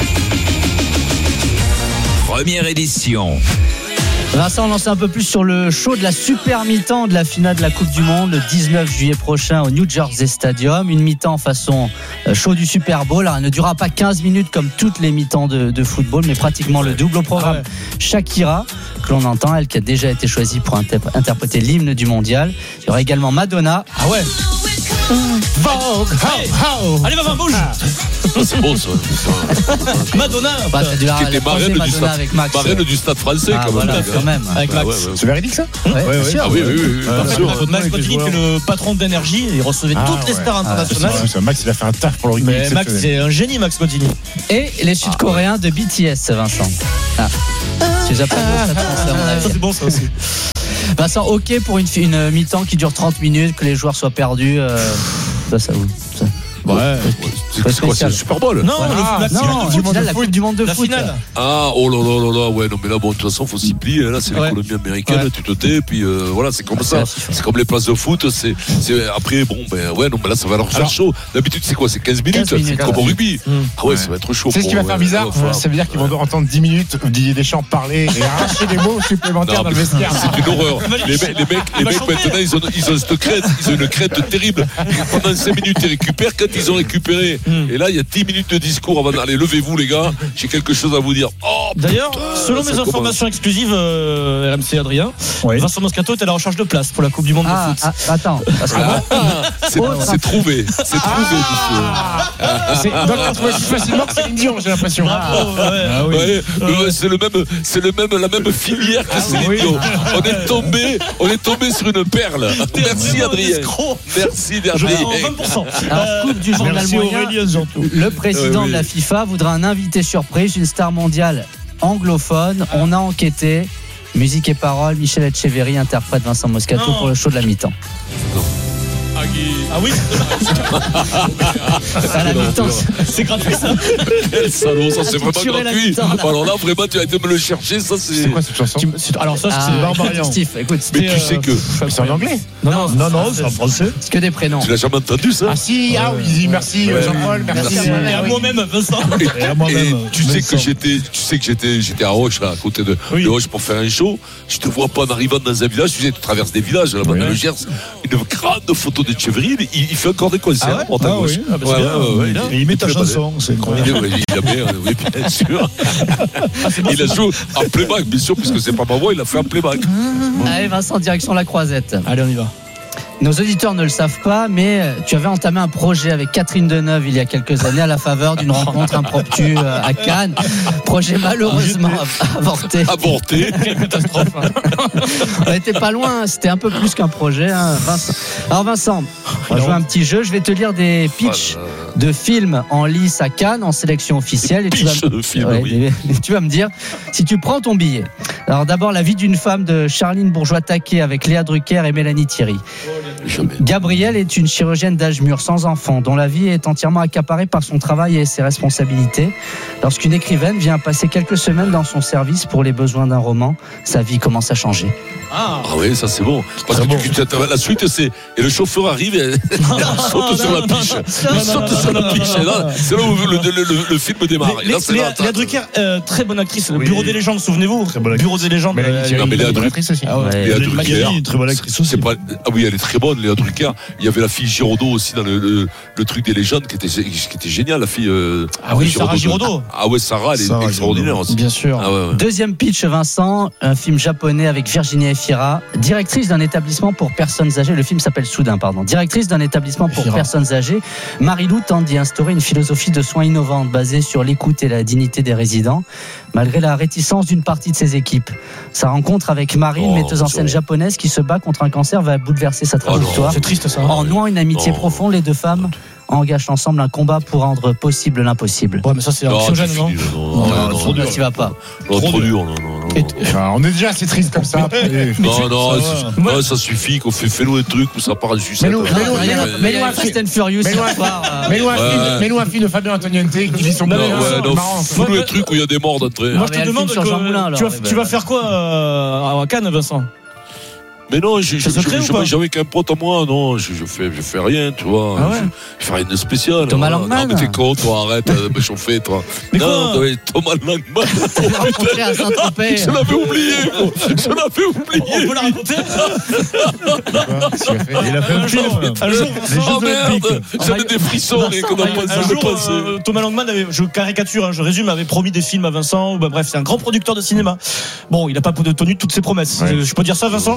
Speaker 1: Première édition.
Speaker 23: Vincent, on lance un peu plus sur le show de la super mi-temps de la finale de la Coupe du Monde le dix-neuf juillet prochain au New Jersey Stadium. Une mi-temps façon show du Super Bowl. Alors, elle ne durera pas quinze minutes comme toutes les mi-temps de, de football, mais pratiquement le double. Au programme, Shakira, que l'on entend, elle qui a déjà été choisie pour inter- interpréter l'hymne du mondial. Il y aura également Madonna.
Speaker 4: Ah ouais.
Speaker 23: Vogue,
Speaker 4: Allez, Allez, Vincent, bouge.
Speaker 3: C'est bon, ça.
Speaker 4: Madonna.
Speaker 23: Bah, t'as dû la,
Speaker 3: Qui était
Speaker 23: la croiser,
Speaker 3: marraine du
Speaker 23: Madonna
Speaker 3: stade,
Speaker 23: avec Max.
Speaker 3: marraine du stade français,
Speaker 23: Ah,
Speaker 3: quand
Speaker 23: voilà,
Speaker 3: même.
Speaker 23: quand même.
Speaker 4: Avec Max.
Speaker 3: Ouais, ouais, ouais.
Speaker 6: C'est véridique ça
Speaker 23: Ouais,
Speaker 8: Ouais,
Speaker 23: bien
Speaker 8: ouais.
Speaker 23: sûr.
Speaker 3: Ah oui, oui, oui, oui,
Speaker 8: Euh,
Speaker 3: bien sûr.
Speaker 8: Max
Speaker 4: Max Botini, qui est le patron d'énergie, il recevait
Speaker 6: Ah,
Speaker 4: toutes les
Speaker 6: ouais.
Speaker 4: stars internationales.
Speaker 6: Ah, c'est- Max, il a fait un taf pour le rugby.
Speaker 4: Mais Max,
Speaker 6: exceptionnel.
Speaker 4: c'est un génie, Max Botini.
Speaker 23: Et les Sud-Coréens de B T S, Vincent. Ah. Tu les as pas vus au Stade Français, à mon avis.
Speaker 4: Ça, c'est bon, ça aussi.
Speaker 23: Vincent, ok pour une, fi- une mi-temps qui dure trente minutes, que les joueurs soient perdus. Euh, ça, ça vous. Ça.
Speaker 3: Ouais. C'est c'est quoi, c'est le Super Bowl?
Speaker 4: Non,
Speaker 23: Ouais.
Speaker 4: le-
Speaker 23: Ah,
Speaker 4: la finale
Speaker 23: non,
Speaker 4: de foot.
Speaker 23: finale, la Coupe du Monde de
Speaker 4: La
Speaker 23: foot.
Speaker 4: finale.
Speaker 3: Ah, oh là là là là, ouais, non, mais là, bon, de toute façon, faut s'y plier. Là, c'est
Speaker 4: Ouais.
Speaker 3: l'économie américaine,
Speaker 4: Ouais.
Speaker 3: tu te tais, puis euh, voilà, c'est comme
Speaker 23: Ah,
Speaker 3: ça.
Speaker 23: c'est la
Speaker 3: C'est comme les places de foot, c'est, c'est, après, bon, ben, ouais, non, mais là, ça va leur faire
Speaker 6: Alors,
Speaker 3: chaud. D'habitude, c'est quoi? C'est quinze minutes,
Speaker 23: quinze minutes,
Speaker 3: comme au
Speaker 23: ouais.
Speaker 3: rugby.
Speaker 4: Mm.
Speaker 3: Ah ouais, ça va être chaud.
Speaker 6: C'est ce qui va
Speaker 3: pour-
Speaker 6: faire
Speaker 3: ouais,
Speaker 6: bizarre.
Speaker 3: ouais, ouais.
Speaker 6: Ça veut dire qu'ils vont entendre dix minutes Didier Deschamps parler et arracher des mots supplémentaires
Speaker 3: Non,
Speaker 6: dans le
Speaker 3: mais
Speaker 6: vestiaire.
Speaker 3: c'est une horreur. Les mecs, les mecs, les
Speaker 4: Il va
Speaker 3: mecs
Speaker 4: chanter.
Speaker 3: maintenant, ils ont, ils ont cette crête, ils ont une crête terrible. Pendant cinq minutes, ils récupèrent. Quand ils ont récupéré,
Speaker 4: Mm.
Speaker 3: et là, il y a dix minutes de discours avant d'aller. Levez-vous, les gars. J'ai quelque chose à vous dire. Oh,
Speaker 4: D'ailleurs,
Speaker 3: putain,
Speaker 4: selon
Speaker 3: ça
Speaker 4: mes
Speaker 3: commence.
Speaker 4: informations exclusives, euh, R M C Adrien,
Speaker 8: Oui.
Speaker 4: Vincent Moscato est à la recherche de place pour la Coupe du Monde
Speaker 23: Ah,
Speaker 4: de foot.
Speaker 23: ah, attends, parce que moi,
Speaker 3: Ah, c'est,
Speaker 23: Autre
Speaker 3: c'est trouvé. C'est trouvé, monsieur.
Speaker 6: C'est- Donc, on trouve aussi facilement que Céline Dion, j'ai l'impression.
Speaker 4: Bravo, ouais.
Speaker 8: Ah oui.
Speaker 3: Ouais, ouais, c'est le même, c'est le même, la même filière que Céline Dion. On est tombé, on est tombé sur une perle. Merci
Speaker 4: vraiment un
Speaker 3: Adrien.
Speaker 4: escroc.
Speaker 3: Merci
Speaker 4: Je
Speaker 3: Adrien.
Speaker 4: prends vingt pour cent.
Speaker 23: alors, Coupe du journal
Speaker 8: Merci
Speaker 23: moyen,
Speaker 8: Aurélien, surtout.
Speaker 23: le président
Speaker 3: Euh, oui.
Speaker 23: de la FIFA voudra un invité surprise, une star mondiale anglophone. On a enquêté. Musique et paroles, Michel Etcheverry interprète Vincent Moscato
Speaker 4: Non.
Speaker 23: pour le show de la mi-temps.
Speaker 4: Ah oui,
Speaker 23: À la mi-temps,
Speaker 4: c'est gratuit ça.
Speaker 3: Quel salaud, ça c'est vraiment
Speaker 23: Tuerais la
Speaker 3: gratuit.
Speaker 23: mi-temps.
Speaker 3: Alors là, vraiment, tu as été me le chercher, ça c'est.
Speaker 6: C'est quoi cette chanson?
Speaker 4: Alors ça,
Speaker 23: Ah,
Speaker 4: c'est
Speaker 8: Barbarian.
Speaker 23: Steve, écoute,
Speaker 3: Mais
Speaker 4: c'était,
Speaker 3: tu sais
Speaker 4: euh,
Speaker 3: que.
Speaker 6: C'est en anglais.
Speaker 4: Non, non,
Speaker 8: Non, non, c'est en français.
Speaker 23: c'est que des prénoms.
Speaker 3: Tu l'as jamais entendu ça?
Speaker 6: Ah si, ah oui, dis merci
Speaker 3: Ouais.
Speaker 6: Jean-Paul, merci.
Speaker 23: Merci.
Speaker 4: Et à moi-même, Vincent.
Speaker 8: Et à moi-même.
Speaker 3: Et tu sais
Speaker 8: Vincent.
Speaker 3: que j'étais, tu sais que j'étais, j'étais à Roche là, à côté de,
Speaker 4: Oui.
Speaker 3: de Roche pour faire un show. Je te vois pas en arrivant dans un village. Tu sais, tu traverses des villages là-bas dans le Gers. Une grande photo de Chevrier. Il, il fait encore des concerts.
Speaker 4: Ah ouais
Speaker 3: à droite à
Speaker 8: Ah
Speaker 3: gauche.
Speaker 8: oui, ah bah c'est
Speaker 3: Ouais,
Speaker 8: bien.
Speaker 3: ouais, ouais, il-
Speaker 8: Et il met ta
Speaker 3: fait pas
Speaker 8: chanson, c'est
Speaker 3: des-
Speaker 8: incroyable.
Speaker 3: Oui, oui, il a bien, oui, bien sûr. Il a joué en playback, bien sûr, puisque c'est pas ma voix, il a fait en playback.
Speaker 23: Allez, Vincent, direction la Croisette.
Speaker 4: Allez, on y va.
Speaker 23: Nos auditeurs ne le savent pas, mais tu avais entamé un projet avec Catherine Deneuve il y a quelques années à la faveur d'une rencontre impromptue euh, à Cannes. Projet malheureusement avorté.
Speaker 3: Avorté.
Speaker 4: Quelle catastrophe.
Speaker 23: On n'était pas loin, c'était un peu plus qu'un projet. Hein, Vincent. Alors Vincent, on va jouer un petit jeu. Je vais te lire des pitchs de films en lice à Cannes en sélection officielle. Et tu vas,
Speaker 3: Pitch de film,
Speaker 23: Ouais,
Speaker 3: oui.
Speaker 23: et tu vas me dire si tu prends ton billet. Alors d'abord, La vie d'une femme de Charline Bourgeois-Taquet avec Léa Drucker et Mélanie Thierry.
Speaker 3: Jamais.
Speaker 23: Gabrielle est une chirurgienne d'âge mûr, sans enfant, dont la vie est entièrement accaparée par son travail et ses responsabilités. Lorsqu'une écrivaine vient passer quelques semaines dans son service pour les besoins d'un roman, sa vie commence à changer.
Speaker 4: Ah,
Speaker 3: Ah oui, ça c'est bon. Parce que tu- tu- tu- la suite c'est et le chauffeur arrive et il saute sur la piche. Il saute sur la piche. Et là, c'est là où le, le- le- le film démarre. Et
Speaker 4: Lé-
Speaker 3: là, c'est
Speaker 4: Léa,
Speaker 3: là,
Speaker 4: Léa Drucker, euh, très bonne actrice. Le
Speaker 8: Oui.
Speaker 4: Bureau des légendes, souvenez-vous.
Speaker 8: Très bonne
Speaker 4: Bureau des légendes.
Speaker 6: Mélanie
Speaker 4: euh,
Speaker 6: Thierry,
Speaker 3: non, mais Léa
Speaker 6: bonne
Speaker 3: Drucker.
Speaker 6: actrice aussi.
Speaker 23: Ah ouais.
Speaker 3: Léa
Speaker 8: Léa
Speaker 3: Drucker.
Speaker 8: Drucker, très bonne actrice aussi.
Speaker 3: C'est pas... Ah oui, elle est très bonne, Léa Drucker. Il y avait la fille Giraudot aussi dans le, le, le truc des légendes qui était, qui était génial, la fille. euh,
Speaker 4: Ah oui, Sarah Giraudot.
Speaker 3: Ah ouais, Sarah, elle est
Speaker 8: Sarah
Speaker 3: extraordinaire
Speaker 8: Giraudot.
Speaker 3: aussi.
Speaker 4: Bien sûr.
Speaker 3: Ah ouais, ouais.
Speaker 23: Deuxième pitch, Vincent, un film japonais avec Virginie Efira, directrice d'un établissement pour personnes âgées. Le film s'appelle Soudain, pardon. Directrice d'un établissement pour
Speaker 8: Efira.
Speaker 23: personnes âgées, Marie-Lou tente d'y instaurer une philosophie de soins innovante basée sur l'écoute et la dignité des résidents, malgré la réticence d'une partie de ses équipes. Sa rencontre avec Marie, une
Speaker 3: Oh,
Speaker 23: metteuse en
Speaker 3: c'est
Speaker 23: scène
Speaker 3: bon.
Speaker 23: japonaise qui se bat contre un cancer, va bouleverser sa
Speaker 3: non,
Speaker 23: trajectoire.
Speaker 4: C'est triste ça.
Speaker 23: En nouant une amitié
Speaker 3: Oh.
Speaker 23: profonde, les deux femmes engagent ensemble un combat pour rendre possible l'impossible.
Speaker 4: Ouais, mais ça c'est
Speaker 3: Non,
Speaker 4: anxiogène,
Speaker 3: c'est
Speaker 4: non
Speaker 3: fini, non,
Speaker 23: Non,
Speaker 3: non,
Speaker 23: non,
Speaker 3: non,
Speaker 23: trop dur,
Speaker 3: non,
Speaker 23: t'y vas pas.
Speaker 3: non, trop dur, non, non, non.
Speaker 4: Et-
Speaker 6: Enfin, on est déjà assez triste comme ça. Et-
Speaker 3: Non, non,
Speaker 8: ça
Speaker 3: c'est-
Speaker 8: va.
Speaker 3: non, ça suffit qu'on fait fais-nous un truc où ça part en sucette.
Speaker 6: Mets-nous-
Speaker 3: Ouais,
Speaker 6: mets-nous-
Speaker 3: ouais,
Speaker 6: mets-nous-
Speaker 3: ouais.
Speaker 6: mets-nous un
Speaker 23: Fast and Furious
Speaker 6: Mets-nous
Speaker 23: ce
Speaker 6: un-
Speaker 23: soir. euh,
Speaker 6: Mets-nous un
Speaker 3: Ouais.
Speaker 6: film- mets-nous un film de Fabien Antoniente qui dit son
Speaker 3: Non,
Speaker 6: bonheur,
Speaker 3: ouais,
Speaker 6: c'est
Speaker 3: non,
Speaker 6: marrant.
Speaker 3: fous-nous un truc où il y a des morts d'entrée.
Speaker 4: Moi
Speaker 23: Ah,
Speaker 4: je
Speaker 23: mais
Speaker 4: te
Speaker 23: elle
Speaker 4: demande,
Speaker 23: filme sur Jean Moulin,
Speaker 4: que,
Speaker 23: alors.
Speaker 4: tu, vas,
Speaker 23: Eh ben.
Speaker 4: tu vas faire quoi euh, à Cannes, Vincent?
Speaker 3: Mais non, je, je,
Speaker 4: C'est secret
Speaker 3: je,
Speaker 4: ou
Speaker 3: je
Speaker 4: pas
Speaker 3: mange avec un pote à moi, non, je, je fais, je fais rien, tu vois.
Speaker 4: Ah ouais
Speaker 3: je, je fais rien de spécial.
Speaker 23: Thomas
Speaker 3: voilà.
Speaker 23: Langman.
Speaker 3: Non, mais t'es con, toi, arrête euh, de me chauffer, toi.
Speaker 4: Mais
Speaker 3: non,
Speaker 4: quoi
Speaker 3: ouais, Thomas Langman.
Speaker 23: Je l'ai rencontré à Saint-Tropez.
Speaker 3: Je l'avais oublié, gros. Je l'avais oublié.
Speaker 4: On peut la raconter?
Speaker 8: Il a fait un film.
Speaker 4: Un jour,
Speaker 8: Les Jeux
Speaker 3: Oh merde,
Speaker 8: Olympiques.
Speaker 3: j'avais des frissons rien qu'on en pense,
Speaker 4: Un
Speaker 3: je
Speaker 4: jour,
Speaker 3: pense.
Speaker 4: euh, Thomas Langman avait, je caricature, hein, je résume, avait promis des films à Vincent. Ou bah, bref, c'est un grand producteur de cinéma. Bon, il n'a pas de tenu toutes ses promesses.
Speaker 6: Ouais.
Speaker 4: Euh, Je peux dire ça, Vincent.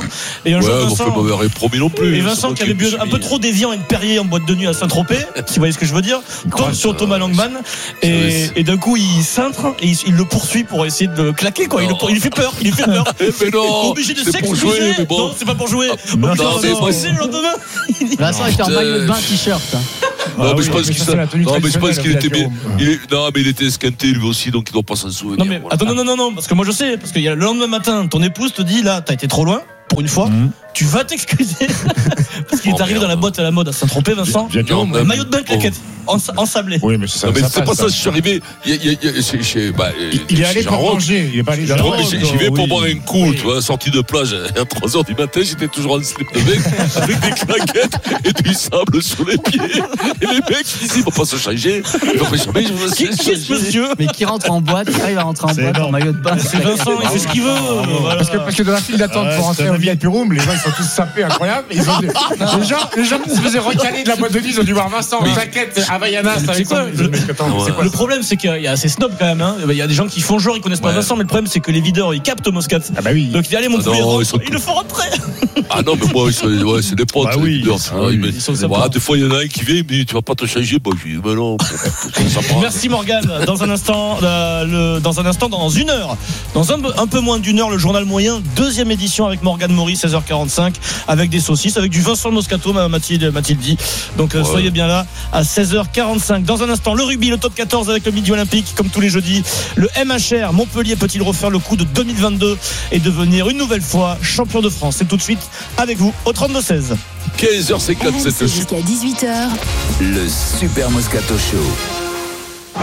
Speaker 4: Et un
Speaker 3: ouais,
Speaker 4: jour,
Speaker 3: bon,
Speaker 4: Vincent,
Speaker 3: on m'avait promis non plus.
Speaker 4: et Vincent qui avait bu un peu trop d'Evian et de Perrier en boîte de nuit à Saint-Tropez, si vous voyez ce que je veux dire, tombe sur Thomas Langman et, et d'un coup il cintre et il, il le poursuit pour essayer de le claquer quoi. Il, le, il lui fait peur, il lui fait peur.
Speaker 3: Mais non,
Speaker 4: obligé de
Speaker 3: c'est pour jouer,
Speaker 4: s'excuser.
Speaker 3: mais bon.
Speaker 4: Non, c'est pas pour jouer.
Speaker 3: Ah, non,
Speaker 4: Obligé
Speaker 3: non,
Speaker 4: de
Speaker 3: mais moi,
Speaker 4: s'excuser le lendemain.
Speaker 23: Vincent était en maillot de bain, t-shirt.
Speaker 3: Non,
Speaker 6: Ah
Speaker 3: mais
Speaker 6: oui,
Speaker 3: je pense
Speaker 6: mais
Speaker 3: qu'il
Speaker 6: ça,
Speaker 3: s'est-
Speaker 6: c'est la tenue
Speaker 3: non, mais je pense
Speaker 6: traditionnelle
Speaker 3: qu'il était
Speaker 6: de la
Speaker 3: bien.
Speaker 6: Jérôme.
Speaker 3: Il est- Non, mais il était esquinté lui aussi, donc il doit pas s'en souvenir.
Speaker 4: Non mais
Speaker 3: Voilà.
Speaker 4: attends non non non non parce que moi je sais parce qu'il y a le lendemain matin ton épouse te dit là t'as été trop loin pour une fois. Tu vas t'excuser parce qu'il est
Speaker 3: Oh,
Speaker 4: arrivé
Speaker 3: merde.
Speaker 4: dans la boîte à la mode à Saint-Tropez, Vincent.
Speaker 6: Bien, bien,
Speaker 3: Non,
Speaker 6: bien.
Speaker 3: même-
Speaker 4: Maillot de bain claquette, en, en sablé.
Speaker 6: Oui, mais ça,
Speaker 3: Non, mais
Speaker 6: ça
Speaker 3: c'est pas
Speaker 6: passe,
Speaker 3: ça, je suis arrivé. Il y a- il y a- il y a- c'est- c'est- bah,
Speaker 6: Il, il est allé
Speaker 3: chez
Speaker 6: pour
Speaker 3: Jarod.
Speaker 6: manger, il est pas allé
Speaker 3: Non,
Speaker 6: genre.
Speaker 3: mais j'y j'y vais pour boire un coup, tu vois, sortie de plage à trois heures du matin, j'étais toujours en slip de mec, avec des claquettes et du sable sur les pieds. Et les mecs, ils disent, ils vont pas se changer. Ils vont pas se changer. je vais
Speaker 4: Qui,
Speaker 3: se
Speaker 4: qui est ce
Speaker 3: changer.
Speaker 4: monsieur?
Speaker 23: Mais qui rentre en boîte, qui arrive à rentrer en
Speaker 6: C'est
Speaker 23: boîte en
Speaker 6: énorme.
Speaker 23: maillot de bain.
Speaker 4: C'est Vincent, il fait ce qu'il veut. Voilà.
Speaker 6: Parce que, parce que dans la file d'attente
Speaker 8: Ouais,
Speaker 6: pour
Speaker 8: c'est
Speaker 6: rentrer
Speaker 8: un
Speaker 6: au
Speaker 8: ami.
Speaker 6: V I P Room, les gens ils sont tous sapés, incroyables. Ils ont des- les, gens, les gens qui se faisaient recaler de la boîte de nuit, ils ont dû voir Vincent en jaquette Havaianas
Speaker 4: C'est
Speaker 6: avec
Speaker 4: quoi,
Speaker 6: son.
Speaker 4: le-
Speaker 6: C'est quoi
Speaker 4: Le
Speaker 6: ça
Speaker 4: problème, c'est qu'il y a assez snob quand même. Hein. Il y a des gens qui font genre, ils connaissent pas
Speaker 3: Ouais.
Speaker 4: Vincent, mais le problème, c'est que les videurs, ils captent Moscat.
Speaker 6: Ah bah oui.
Speaker 4: Donc il dit allez mon
Speaker 3: Ah
Speaker 4: poulet,
Speaker 3: non,
Speaker 4: rentre.
Speaker 3: ils sont-
Speaker 4: Ils le font rentrer.
Speaker 3: Ah non, mais moi, ils sont- ouais, c'est des potes.
Speaker 8: Bah
Speaker 3: c'est
Speaker 8: oui,
Speaker 3: des leaders,
Speaker 8: c'est-
Speaker 3: tu vois,
Speaker 8: oui,
Speaker 3: ils me-
Speaker 4: ils sont sympas.
Speaker 3: voilà, des fois, il y en a un qui vient, il me dit, tu vas pas te changer. Bah, je dis, mais non, ça prend.
Speaker 4: Merci Morgane. Dans un instant, euh, le, dans un instant, dans une heure, dans un, peu- un peu moins d'une heure, le journal moyen, deuxième édition avec Morgane Maury, seize heures quarante-cinq, avec des saucisses, avec du Vincent Moscato, ma Mathilde, Mathilde dit. Donc euh,
Speaker 3: Ouais.
Speaker 4: soyez bien là à seize heures quarante-cinq. Dans un instant, le rugby, le top quatorze avec le Midi Olympique, comme tous les jeudis. Le M H R, Montpellier peut-il refaire le coup de deux mille vingt-deux et devenir une nouvelle fois champion de France? C'est tout de suite avec vous au trente-deux seize.
Speaker 3: quinze heures cinquante-sept.
Speaker 2: R M C jusqu'à dix-huit heures.
Speaker 1: Le Super Moscato Show.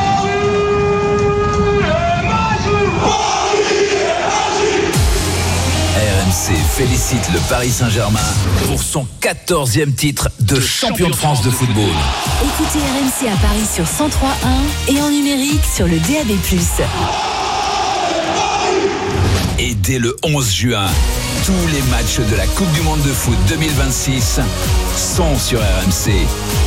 Speaker 1: R M C félicite le Paris Saint-Germain pour son quatorzième titre de champion de France de football.
Speaker 2: Écoutez R M C à Paris sur cent trois point un et en numérique sur le D A B plus.
Speaker 1: Et dès le onze juin, tous les matchs de la Coupe du Monde de foot deux mille vingt-six sont sur R M C.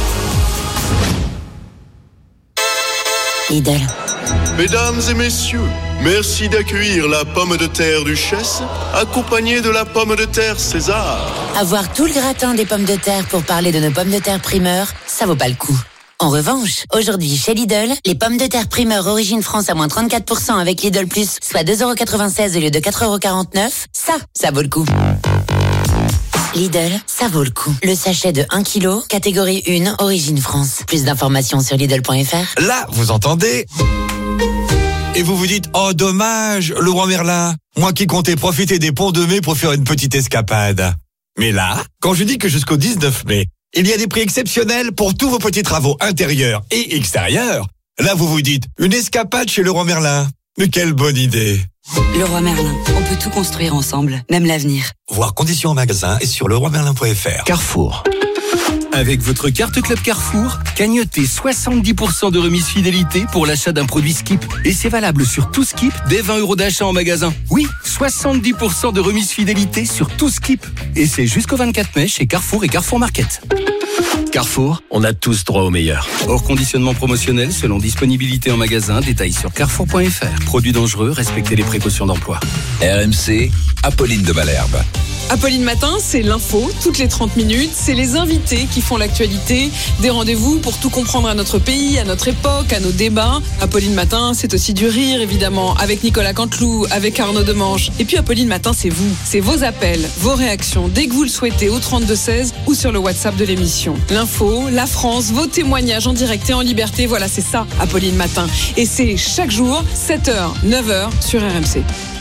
Speaker 2: Lidl.
Speaker 5: Mesdames et messieurs, merci d'accueillir la pomme de terre Duchesse, accompagnée de la pomme de terre César.
Speaker 2: Avoir tout le gratin des pommes de terre pour parler de nos pommes de terre primeur, ça vaut pas le coup. En revanche, aujourd'hui chez Lidl, les pommes de terre primeur origine France à moins trente-quatre pour cent avec Lidl Plus, soit deux euros quatre-vingt-seize au lieu de quatre euros quarante-neuf, ça, ça vaut le coup. Lidl, ça vaut le coup. Le sachet de un kilo, catégorie un, origine France. Plus d'informations sur Lidl point F R.
Speaker 7: Là, vous entendez? Et vous vous dites, oh dommage, le roi Merlin, moi qui comptais profiter des ponts de mai pour faire une petite escapade. Mais là, quand je dis que jusqu'au dix-neuf mai, il y a des prix exceptionnels pour tous vos petits travaux intérieurs et extérieurs, là vous vous dites, une escapade chez le roi Merlin. Mais quelle bonne idée!
Speaker 17: Le roi Merlin, on peut tout construire ensemble, même l'avenir.
Speaker 7: Voir conditions en magasin et sur le roi merlin point F R.
Speaker 13: Carrefour. Avec votre carte Club Carrefour, cagnotez soixante-dix pour cent de remise fidélité pour l'achat d'un produit Skip. Et c'est valable sur tout Skip dès vingt euros d'achat en magasin. Oui, soixante-dix pour cent de remise fidélité sur tout Skip. Et c'est jusqu'au vingt-quatre mai chez Carrefour et Carrefour Market. Carrefour, on a tous droit au meilleur. Hors conditionnement promotionnel selon disponibilité en magasin, détails sur carrefour point F R. Produits dangereux, respectez les précautions d'emploi.
Speaker 1: R M C, Apolline de Malherbe.
Speaker 12: Apolline Matin, c'est l'info, toutes les trente minutes. C'est les invités qui font l'actualité. Des rendez-vous pour tout comprendre à notre pays, à notre époque, à nos débats. Apolline Matin, c'est aussi du rire, évidemment, avec Nicolas Canteloup, avec Arnaud Demanche. Et puis Apolline Matin, c'est vous. C'est vos appels, vos réactions, dès que vous le souhaitez, au trente-deux seize ou sur le WhatsApp de l'émission. L'info, la France, vos témoignages en direct et en liberté. Voilà, c'est ça, Apolline Matin. Et c'est chaque jour, sept heures, neuf heures, sur R M C.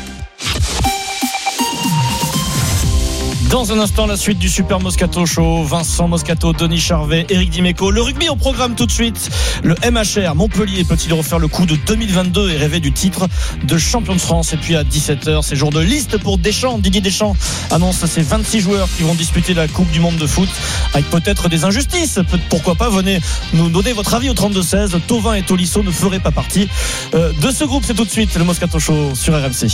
Speaker 4: Dans un instant, la suite du Super Moscato Show. Vincent Moscato, Denis Charvet, Éric Dimeco. Le rugby au programme tout de suite. Le M H R, Montpellier peut-il refaire le coup de deux mille vingt-deux et rêver du titre de champion de France? Et puis à dix-sept heures, c'est jour de liste pour Deschamps. Didier Deschamps annonce ces vingt-six joueurs qui vont disputer la Coupe du Monde de foot avec peut-être des injustices. Pourquoi pas, venez nous donner votre avis au trente-deux seize. Thauvin et Tolisso ne feraient pas partie de ce groupe. C'est tout de suite le Moscato Show sur R M C.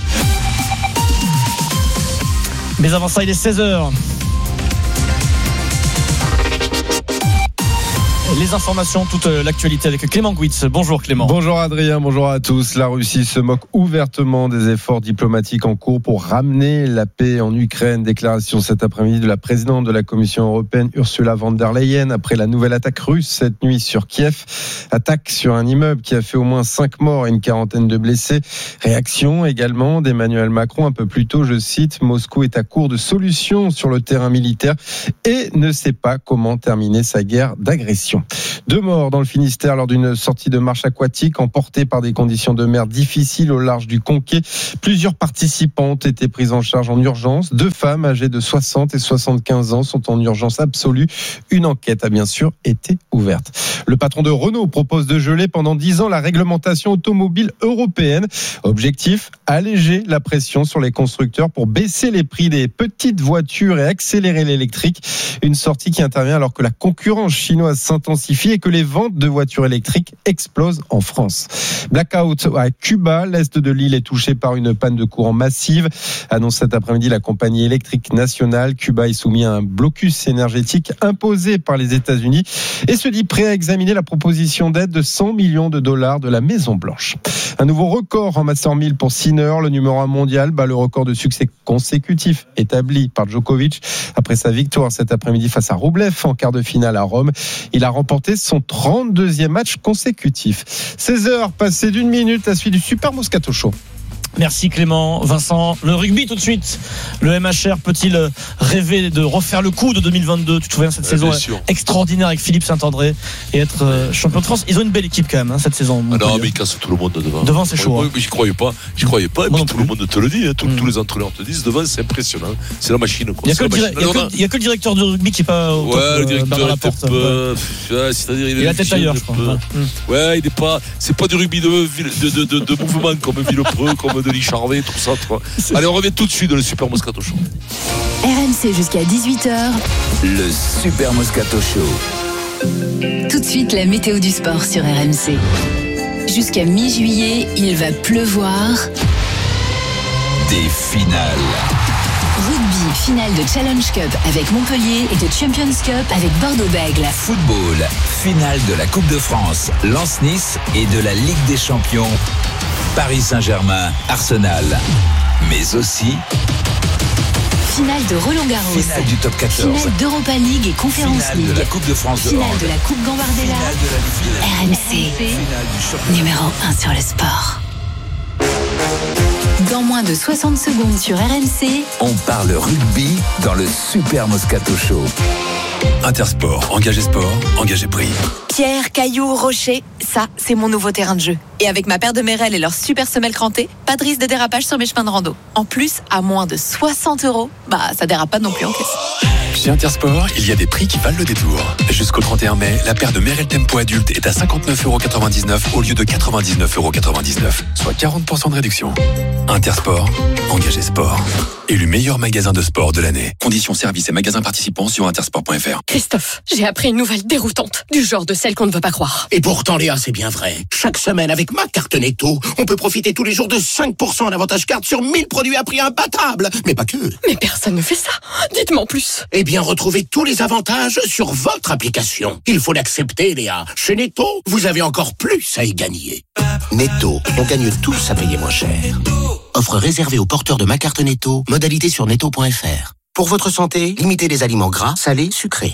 Speaker 4: Mais avant ça, il est seize heures. les informations, toute l'actualité avec Clément Gouitz. Bonjour Clément.
Speaker 9: Bonjour Adrien, bonjour à tous. La Russie se moque ouvertement des efforts diplomatiques en cours pour ramener la paix en Ukraine. Déclaration cet après-midi de la présidente de la Commission européenne, Ursula von der Leyen, après la nouvelle attaque russe cette nuit sur Kiev. Attaque sur un immeuble qui a fait au moins cinq morts et une quarantaine de blessés. Réaction également d'Emmanuel Macron un peu plus tôt, je cite, Moscou est à court de solutions sur le terrain militaire et ne sait pas comment terminer sa guerre d'agression. Deux morts dans le Finistère lors d'une sortie de marche aquatique emportée par des conditions de mer difficiles au large du Conquet. Plusieurs participants ont été pris en charge en urgence. Deux femmes âgées de soixante et soixante-quinze ans sont en urgence absolue. Une enquête a bien sûr été ouverte. Le patron de Renault propose de geler pendant dix ans la réglementation automobile européenne. Objectif, alléger la pression sur les constructeurs pour baisser les prix des petites voitures et accélérer l'électrique. Une sortie qui intervient alors que la concurrence chinoise s'intensifie et que les ventes de voitures électriques explosent en France. Blackout à Cuba, l'est de l'île est touché par une panne de courant massive. Annonce cet après-midi la compagnie électrique nationale. Cuba est soumis à un blocus énergétique imposé par les États-Unis et se dit prêt à examiner la proposition d'aide de cent millions de dollars de la Maison-Blanche. Un nouveau record en Master mille pour Sinner, le numéro un mondial, bat le record de succès consécutif établi par Djokovic après sa victoire cet après-midi face à Rublev en quart de finale à Rome. Il a remporté son trente-deuxième match consécutif. seize heures passées d'une minute, la suite du Super Moscato Show.
Speaker 4: Merci Clément. Vincent, le rugby tout de suite. Le M H R peut-il rêver de refaire le coup de deux mille vingt-deux? Tu te souviens cette
Speaker 3: ouais,
Speaker 4: saison extraordinaire avec Philippe Saint-André et être champion de France? Ils ont une belle équipe quand même hein, cette saison.
Speaker 3: Ah non mais ils cassent tout le monde devant.
Speaker 4: Devant c'est chaud.
Speaker 3: Oui, hein. J'y croyais pas. J'y croyais pas. Et puis tout le monde te le dit. Hein. Tous, mmh. tous les entraîneurs te disent devant c'est impressionnant. C'est la machine. Quoi.
Speaker 4: Il n'y a, a que le directeur du rugby qui est pas au top.
Speaker 3: Ouais, le directeur
Speaker 4: la
Speaker 3: porte.
Speaker 4: Euh,
Speaker 3: ouais, c'est-à-dire il
Speaker 4: est la tête ailleurs, je crois.
Speaker 3: Ouais, il est pas. C'est pas du rugby de de de, de, de mouvement comme Villepreux, comme de Licharvet, tout ça. Allez, on revient tout de suite dans le Super Moscato Show.
Speaker 10: R M C jusqu'à dix-huit heures.
Speaker 1: Le Super Moscato Show.
Speaker 10: Tout de suite, la météo du sport sur R M C. Jusqu'à mi-juillet, il va pleuvoir.
Speaker 1: Des finales.
Speaker 10: Rugby, finale de Challenge Cup avec Montpellier et de Champions Cup avec Bordeaux-Bègles.
Speaker 1: Football, finale de la Coupe de France, Lens-Nice et de la Ligue des Champions, Paris Saint-Germain, Arsenal. Mais aussi
Speaker 10: finale de Roland-Garros,
Speaker 1: finale du top quatorze,
Speaker 10: finale d'Europa League et Conférence
Speaker 1: finale
Speaker 10: League,
Speaker 1: de la Coupe de France de
Speaker 10: finale
Speaker 1: hand,
Speaker 10: de la Coupe Gambardella. R M C, numéro un sur le sport. Dans moins de soixante secondes sur R M C,
Speaker 1: on parle rugby dans le Super Moscato Show.
Speaker 11: Intersport, engagé sport, engagé prix.
Speaker 24: Pierre, cailloux, rochers, ça, c'est mon nouveau terrain de jeu. Et avec ma paire de Merrell et leur super semelle crantée, pas de risque de dérapage sur mes chemins de rando. En plus, à moins de soixante euros, bah ça dérape pas non plus en caisse.
Speaker 11: Chez Intersport, il y a des prix qui valent le détour. Jusqu'au trente et un mai, la paire de Merrell Tempo adulte est à cinquante-neuf euros quatre-vingt-dix-neuf au lieu de quatre-vingt-dix-neuf euros quatre-vingt-dix-neuf, soit quarante pour cent de réduction. Intersport, engagé sport. Élu meilleur magasin de sport de l'année. Conditions, services et magasins participants sur intersport point f r.
Speaker 14: Christophe, j'ai appris une nouvelle déroutante, du genre de celle qu'on ne veut pas croire.
Speaker 15: Et pourtant, Léa, c'est bien vrai. Chaque semaine, avec ma carte Netto, on peut profiter tous les jours de cinq pour cent en avantage carte sur mille produits à prix imbattable. Mais pas que.
Speaker 14: Mais personne ne fait ça. Dites-moi en plus.
Speaker 15: Eh bien, retrouvez tous les avantages sur votre application. Il faut l'accepter, Léa. Chez Netto, vous avez encore plus à y gagner. Netto, on gagne tous à payer moins cher. Offre réservée aux porteurs de ma carte Netto. Modalité sur netto point f r. Pour votre santé, limitez les aliments gras, salés, sucrés.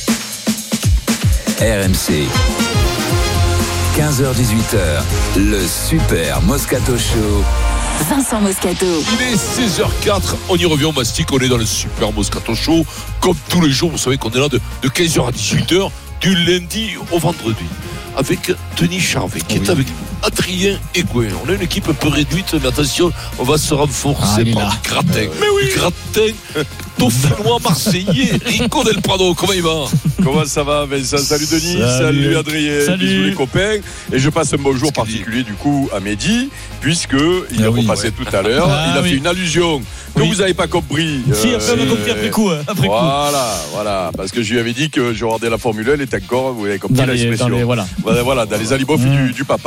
Speaker 1: R M C. quinze heures dix-huit heures. Le Super Moscato Show.
Speaker 10: Vincent Moscato.
Speaker 3: Il est seize heures quatre, on y revient, on mastique, on est dans le Super Moscato Show. Comme tous les jours, vous savez qu'on est là de, de quinze heures à dix-huit heures, du lundi au vendredi. Avec Denis Charvet, qui oui. est avec Adrien Egouin. On a une équipe un peu réduite, mais attention, on va se renforcer ah, par du gratin. Mais oui, du gratin, dauphinois marseillais, Rico Del Prado. Comment il va?
Speaker 25: Comment ça va, Vincent? Salut Denis, salut, salut Adrien,
Speaker 4: salut.
Speaker 25: Bisous les copains. Et je passe un bonjour particulier du coup à Mehdi, puisque il ah a oui, repassé ouais. tout à l'heure. Ah, il a oui. fait une allusion que oui. vous n'avez pas compris.
Speaker 4: Si, après on a compris après coup. Après
Speaker 25: voilà, coup. voilà, parce que je lui avais dit que je regardais la Formule un, elle était encore, vous avez compris
Speaker 4: dans
Speaker 25: l'expression.
Speaker 4: Les, dans les, voilà.
Speaker 25: voilà, dans les alibofs mmh. du, du papa. Donc je,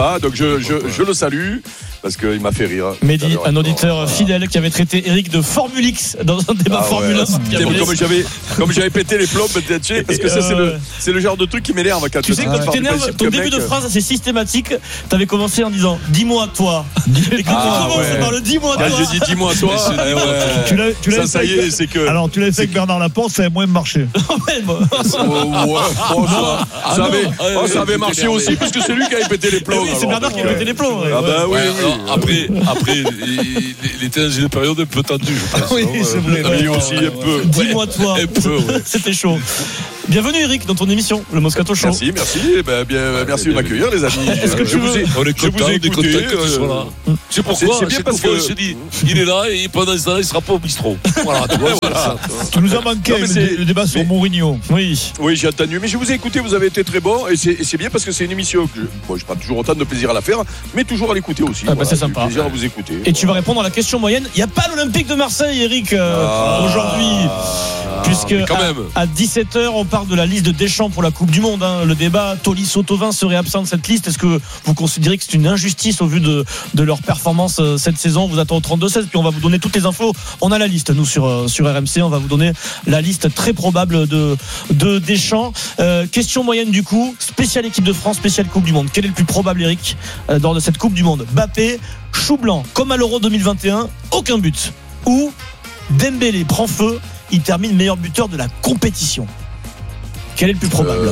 Speaker 25: je, je, je le salue parce qu'il m'a fait rire.
Speaker 4: Mehdi, un auditeur fidèle qui avait traité Eric de Formule X dans un débat
Speaker 25: ah
Speaker 4: Formule
Speaker 25: ouais.
Speaker 4: un.
Speaker 25: Avait... Comme j'avais, comme j'avais pété les plombs, parce que ça c'est le, c'est le genre de truc qui m'énerve quand
Speaker 4: tu sais quand tu t'énerves, ton début mec... de phrase c'est systématique. T'avais commencé en disant dis-moi toi. Et quand ah, tu commences ouais. par le dis-moi toi.
Speaker 25: Ah, j'ai dit dis-moi toi. Ah, ouais.
Speaker 8: Tu l'as, tu l'as
Speaker 25: ça, ça y est, c'est que.
Speaker 8: Alors tu l'as fait avec Bernard Laporte, ça a moins marché.
Speaker 25: ouais, bah. ouais, oh, ça, ah, ça avait, oh, ça avait marché aussi puisque c'est lui qui avait pété les plombs.
Speaker 4: Oui, c'est Bernard qui avait pété les plombs.
Speaker 25: Ah bah oui, oui.
Speaker 3: Après, après, il était dans une période un peu tendue, je pense.
Speaker 8: Oui, c'est vrai.
Speaker 25: Lui aussi un peu.
Speaker 4: Dis-moi toi. C'était chaud. Bienvenue Eric dans ton émission, le Moscato Show.
Speaker 25: Merci, merci. Ben, bien, ah, merci de m'accueillir les amis.
Speaker 3: Est-ce que je vous ai, on est content, je vous ai écouté. Euh, c'est pourquoi, c'est, c'est bien parce que je dis, il est là et pendant ce temps-là, il sera pas au bistrot. Voilà, tu vois, voilà. Ça,
Speaker 8: tu nous as manqué non, le, le débat sur Mourinho.
Speaker 4: Oui.
Speaker 25: Oui, j'ai entendu. Mais je vous ai écouté, vous avez été très bon et c'est, et c'est bien parce que c'est une émission que je, bon, je prends toujours autant de plaisir à la faire, mais toujours à l'écouter aussi.
Speaker 4: Ah, voilà, bah, c'est sympa.
Speaker 25: Plaisir à vous écouter.
Speaker 4: Et voilà. Tu vas répondre à la question moyenne. Il n'y a pas l'Olympique de Marseille, Eric, euh, ah, aujourd'hui. Ah, puisque à, à dix-sept heures, on parle de la liste de Deschamps pour la Coupe du Monde. Hein. Le débat, Tolisso, Thauvin serait absent de cette liste. Est-ce que vous considérez que c'est une injustice au vu de, de leur performance euh, cette saison? Vous attendez au trente-deux seize, puis on va vous donner toutes les infos. On a la liste, nous, sur, euh, sur R M C. On va vous donner la liste très probable de, de Deschamps. Euh, question moyenne, du coup. Spéciale équipe de France, spéciale Coupe du Monde. Quel est le plus probable, Eric, euh, lors de cette Coupe du Monde? Mbappé, chou blanc, comme à l'Euro deux mille vingt et un, aucun but. Ou Dembélé prend feu, il termine meilleur buteur de la compétition. Quel est le plus probable?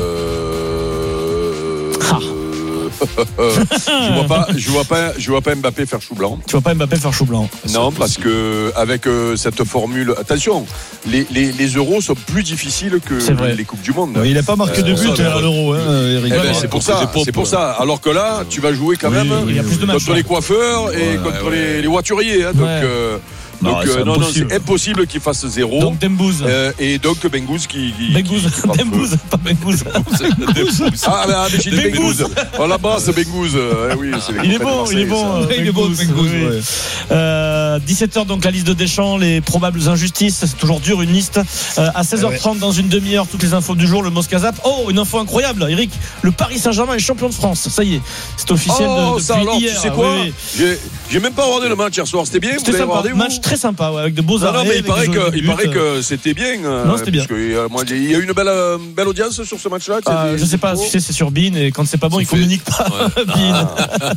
Speaker 25: euh... ah. je vois pas, je vois pas, je vois pas Mbappé faire chou blanc.
Speaker 4: Tu vois pas Mbappé faire chou blanc?
Speaker 25: Non, parce que avec euh, cette formule, attention, les, les, les euros sont plus difficiles que les, les coupes du monde.
Speaker 8: Ouais, il n'a pas marqué euh, de but à l'euro, hein, Eric.
Speaker 25: Eh ben, c'est pour ça, c'est pour ça. Alors que là, tu vas jouer quand oui, même contre matchs, les coiffeurs et ouais, contre ouais. Les, les voituriers. Hein, donc. Ouais. Euh, Donc non, euh, non, non, c'est impossible qu'il fasse zéro.
Speaker 4: Donc Dembouz.
Speaker 25: Euh, et donc Bengouz qui. qui
Speaker 4: Bengouz, Dembouz, pas Bengouz.
Speaker 25: Ah, mais j'ai dit Bengouz. Oh là-bas, c'est Bengouz. Euh, oui, c'est
Speaker 4: il est bon, il est bon. Il est bon, Bengouz. Oui. Euh, dix-sept heures, donc la liste de Deschamps, les probables injustices. C'est toujours dur, une liste. Euh, à seize heures trente, dans une demi-heure, toutes les infos du jour, le Moscazap. Oh, une info incroyable, Eric. Le Paris Saint-Germain est champion de France. Ça y est, c'est officiel
Speaker 25: oh,
Speaker 4: de,
Speaker 25: ça,
Speaker 4: depuis
Speaker 25: alors,
Speaker 4: hier.
Speaker 25: Tu sais quoi oui, oui. J'ai, j'ai même pas regardé le match hier soir. C'était bien.
Speaker 4: C'était
Speaker 25: vous
Speaker 4: sympa. Match très sympa, ouais, avec de beaux
Speaker 25: non,
Speaker 4: arrêts.
Speaker 25: Non, mais il paraît, que, il paraît que c'était bien.
Speaker 4: Non, c'était bien.
Speaker 25: Parce que, euh, moi, il y a eu une belle, euh, belle audience sur ce match-là.
Speaker 4: Euh, je sais pas, tu sais, c'est sur Bein et quand c'est pas bon, c'est il communique fait. Pas. Ouais. Bein. Ah.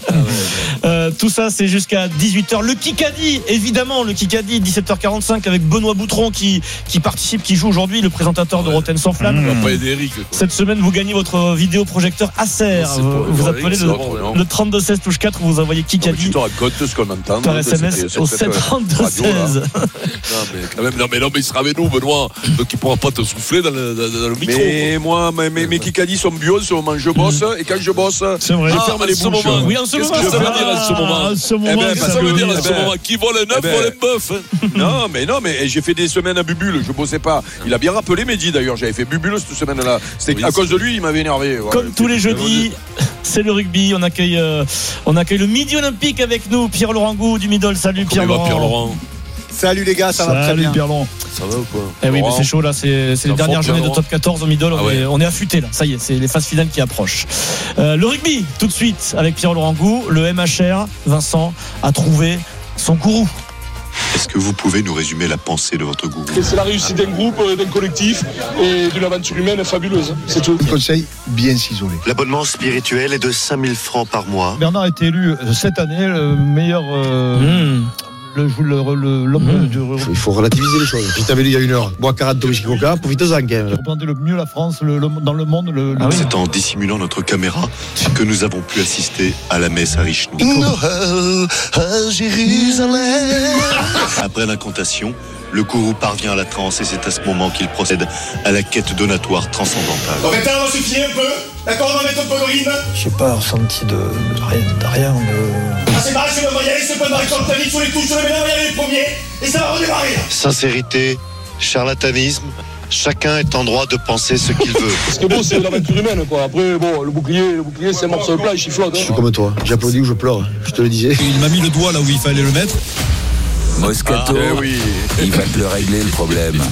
Speaker 4: euh, tout ça, c'est jusqu'à dix-huit heures. Le Kikadi, évidemment, le Kikadi, dix-sept heures quarante-cinq avec Benoît Boutron qui, qui participe, qui joue aujourd'hui, le présentateur de ouais. Rotten sans flamme.
Speaker 3: Mmh. Eric,
Speaker 4: cette semaine, vous gagnez votre vidéoprojecteur Acer. Vous, vous appelez le, le trente-deux seize touche quatre, vous envoyez Kikadi.
Speaker 25: Tu te racontes ce qu'on entend.
Speaker 4: Par S M S au sept trente-deux seize.
Speaker 3: Non mais quand même, non mais non mais il sera avec nous, Benoît, donc il pourra pas te souffler dans le, dans, dans le micro.
Speaker 25: Mais moi, mes, mes, mes Kikadi sont bio, en ce moment je bosse et quand je bosse,
Speaker 8: c'est vrai.
Speaker 25: je
Speaker 8: ah,
Speaker 25: ferme les bouches.
Speaker 4: Moment. Oui, en ce moment.
Speaker 3: Qu'est-ce que ça veut dire en ce moment?
Speaker 8: En ce moment,
Speaker 3: eh ben, ça veut dire en ce moment qui vole un œuf, vole un bœuf.
Speaker 25: Non mais non mais j'ai fait des semaines à Bubule, je bossais pas. Il a bien rappelé Mehdi d'ailleurs, j'avais fait Bubule cette semaine-là. C'était oui, à cause de lui, il m'avait énervé.
Speaker 4: Comme tous les jeudis, c'est le rugby. On accueille, euh, on accueille le Midi Olympique avec nous, Pierre-Laurent Gou du Middle. Salut Pierre-Laurent.
Speaker 3: Pierre-Laurent.
Speaker 16: Salut les gars, ça
Speaker 8: Salut
Speaker 16: va très bien.
Speaker 8: Pierre-Laurent.
Speaker 3: Ça va ou quoi?
Speaker 4: Eh oui, mais c'est chaud là, c'est, c'est les dernières journées de top quatorze au Middle. Ah ouais. on, est, on est affûté là, ça y est, c'est les phases finales qui approchent. Euh, le rugby, tout de suite, avec Pierre-Laurent Gou. Le M H R, Vincent, a trouvé son gourou.
Speaker 18: Est-ce que vous pouvez nous résumer la pensée de votre gourou?
Speaker 19: C'est la réussite d'un groupe, d'un collectif et d'une aventure humaine fabuleuse, c'est tout.
Speaker 16: Conseil, bien s'isoler.
Speaker 18: L'abonnement spirituel est de cinq mille francs par mois.
Speaker 8: Bernard a été élu cette année le meilleur... Euh... Mmh. Le, le, le, l'homme mmh. du...
Speaker 16: Il faut relativiser les choses. Puis t'avais lu il y a une heure. Bois quarante de whisky coca, profitez-en quand même.
Speaker 8: Représentez le mieux la France le, le, dans le monde. Le,
Speaker 18: ah oui. C'est en dissimulant notre caméra que nous avons pu assister à la messe à Richelieu.
Speaker 16: Noël à Jérusalem.
Speaker 18: Après l'incantation, le gourou parvient à la transe et c'est à ce moment qu'il procède à la quête donatoire transcendantale.
Speaker 19: Bon, maintenant, on va se fier un peu. D'accord, on va mettre un peu de rythme.
Speaker 16: J'ai pas ressenti de, de rien, de rien. De...
Speaker 19: Ah, c'est pareil, c'est le moyen, c'est pas de marquer sur le tamis, sur les touches, sur les médailles, on va y aller les premiers. Et ça va redémarrer.
Speaker 18: Sincérité, charlatanisme. Chacun est en droit de penser ce qu'il veut.
Speaker 19: Ce qui est beau, c'est l'aventure humaine, quoi. Après, bon, le bouclier, le bouclier, c'est un morceau de plat, il chiflote. Hein.
Speaker 16: Je suis comme toi, j'applaudis ou je pleure, je te le disais.
Speaker 18: Il m'a mis le doigt là où il fallait le mettre.
Speaker 1: Moscato, ah, eh oui. Il va te le régler le problème.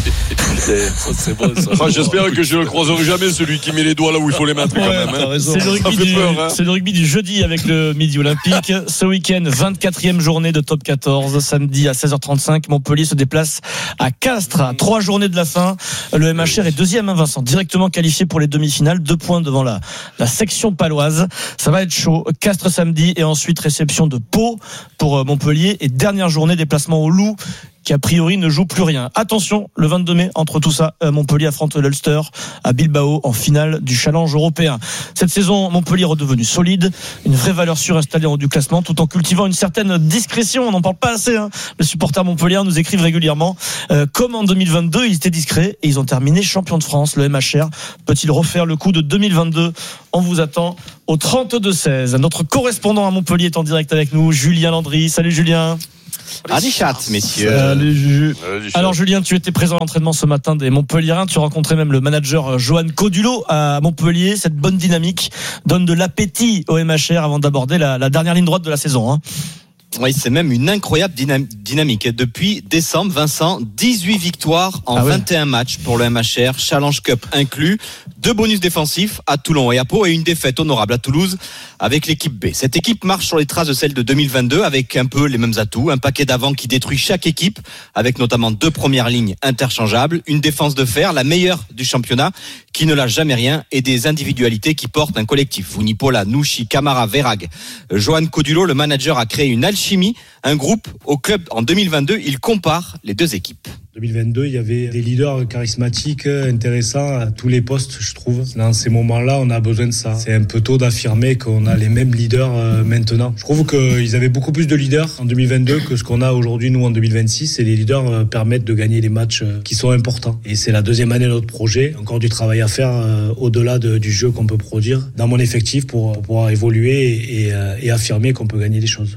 Speaker 3: Ça, c'est bon, ça.
Speaker 25: Ah, j'espère que je ne le croiserai jamais, celui qui met les doigts là où il faut les mettre,
Speaker 4: Ouais,
Speaker 25: quand même. Hein.
Speaker 4: C'est le, rugby du,
Speaker 25: peur, hein.
Speaker 4: c'est le rugby du jeudi avec le Midi Olympique. Ce week-end, vingt-quatrième journée de top quatorze. Samedi à seize heures trente-cinq, Montpellier se déplace à Castres. À trois journées de la fin, le M H R est deuxième, hein, Vincent, directement qualifié pour les demi-finales. Deux points devant la, la section paloise. Ça va être chaud. Castres samedi et ensuite réception de Pau pour Montpellier. Et dernière journée, déplacement au Loup, qui a priori ne joue plus rien. Attention, le vingt-deux mai, entre tout ça, Montpellier affronte l'Ulster à Bilbao en finale du challenge européen. Cette saison, Montpellier est redevenu solide, une vraie valeur sûre installée en haut du classement, tout en cultivant une certaine discrétion. On n'en parle pas assez, hein. Les supporters montpelliérains nous écrivent régulièrement. Euh, comme en deux mille vingt-deux, ils étaient discrets et ils ont terminé champion de France. Le M H R peut-il refaire le coup de deux mille vingt-deux? On vous attend au trente-deux seize. Notre correspondant à Montpellier est en direct avec nous, Julien Landry. Salut Julien.
Speaker 6: Radichat, messieurs.
Speaker 4: Salut, Juju. Alors Julien, tu étais présent à l'entraînement ce matin des Montpelliérains. Tu rencontrais même le manager Johan Codulo à Montpellier. Cette bonne dynamique donne de l'appétit au M H R avant d'aborder la, la dernière ligne droite de la saison, hein.
Speaker 6: Oui, c'est même une incroyable dynam- dynamique. Depuis décembre, Vincent, dix-huit victoires en
Speaker 4: Ah ouais.
Speaker 6: vingt et un matchs pour le M H R, Challenge Cup inclus, deux bonus défensifs à Toulon et à Pau et une défaite honorable à Toulouse avec l'équipe B. Cette équipe marche sur les traces de celle de deux mille vingt-deux avec un peu les mêmes atouts, un paquet d'avant qui détruit chaque équipe avec notamment deux premières lignes interchangeables, une défense de fer, la meilleure du championnat qui ne lâche jamais rien et des individualités qui portent un collectif. Vunipola, Nouchi, Camara, Verag. Johan Codulo, le manager, a créé une alchimie, un groupe au club en deux mille vingt-deux. Il compare les deux équipes.
Speaker 20: deux mille vingt-deux, il y avait des leaders charismatiques, intéressants à tous les postes, je trouve. Dans ces moments-là, on a besoin de ça. C'est un peu tôt d'affirmer qu'on a les mêmes leaders maintenant. Je trouve qu'ils avaient beaucoup plus de leaders en deux mille vingt-deux que ce qu'on a aujourd'hui, nous, en deux mille vingt-six. Et les leaders permettent de gagner les matchs qui sont importants. Et c'est la deuxième année de notre projet. Encore du travail à faire au-delà de, du jeu qu'on peut produire dans mon effectif pour, pour pouvoir évoluer et, et, et affirmer qu'on peut gagner des choses.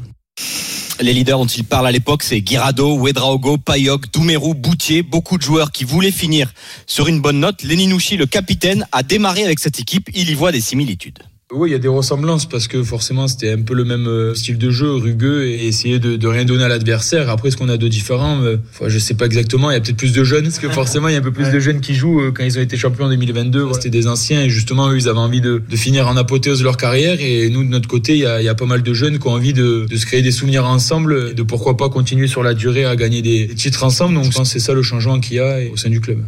Speaker 6: Les leaders dont il parle à l'époque, c'est Guirado, Ouedraogo, Payok, Doumerou, Boutier, beaucoup de joueurs qui voulaient finir sur une bonne note. Lenny Nouchi, le capitaine, a démarré avec cette équipe. Il y voit des similitudes.
Speaker 21: Oui, il y a des ressemblances parce que forcément c'était un peu le même style de jeu, rugueux, et essayer de, de rien donner à l'adversaire. Après, ce qu'on a de différent, euh, enfin, je sais pas exactement, il y a peut-être plus de jeunes, parce que forcément il y a un peu plus de jeunes qui jouent euh, quand ils ont été champions en deux mille vingt-deux. Voilà. C'était des anciens et justement eux ils avaient envie de, de finir en apothéose de leur carrière, et nous de notre côté il y a, il y a pas mal de jeunes qui ont envie de, de se créer des souvenirs ensemble et de pourquoi pas continuer sur la durée à gagner des, des titres ensemble. Donc je pense que c'est ça le changement qu'il y a au sein du club.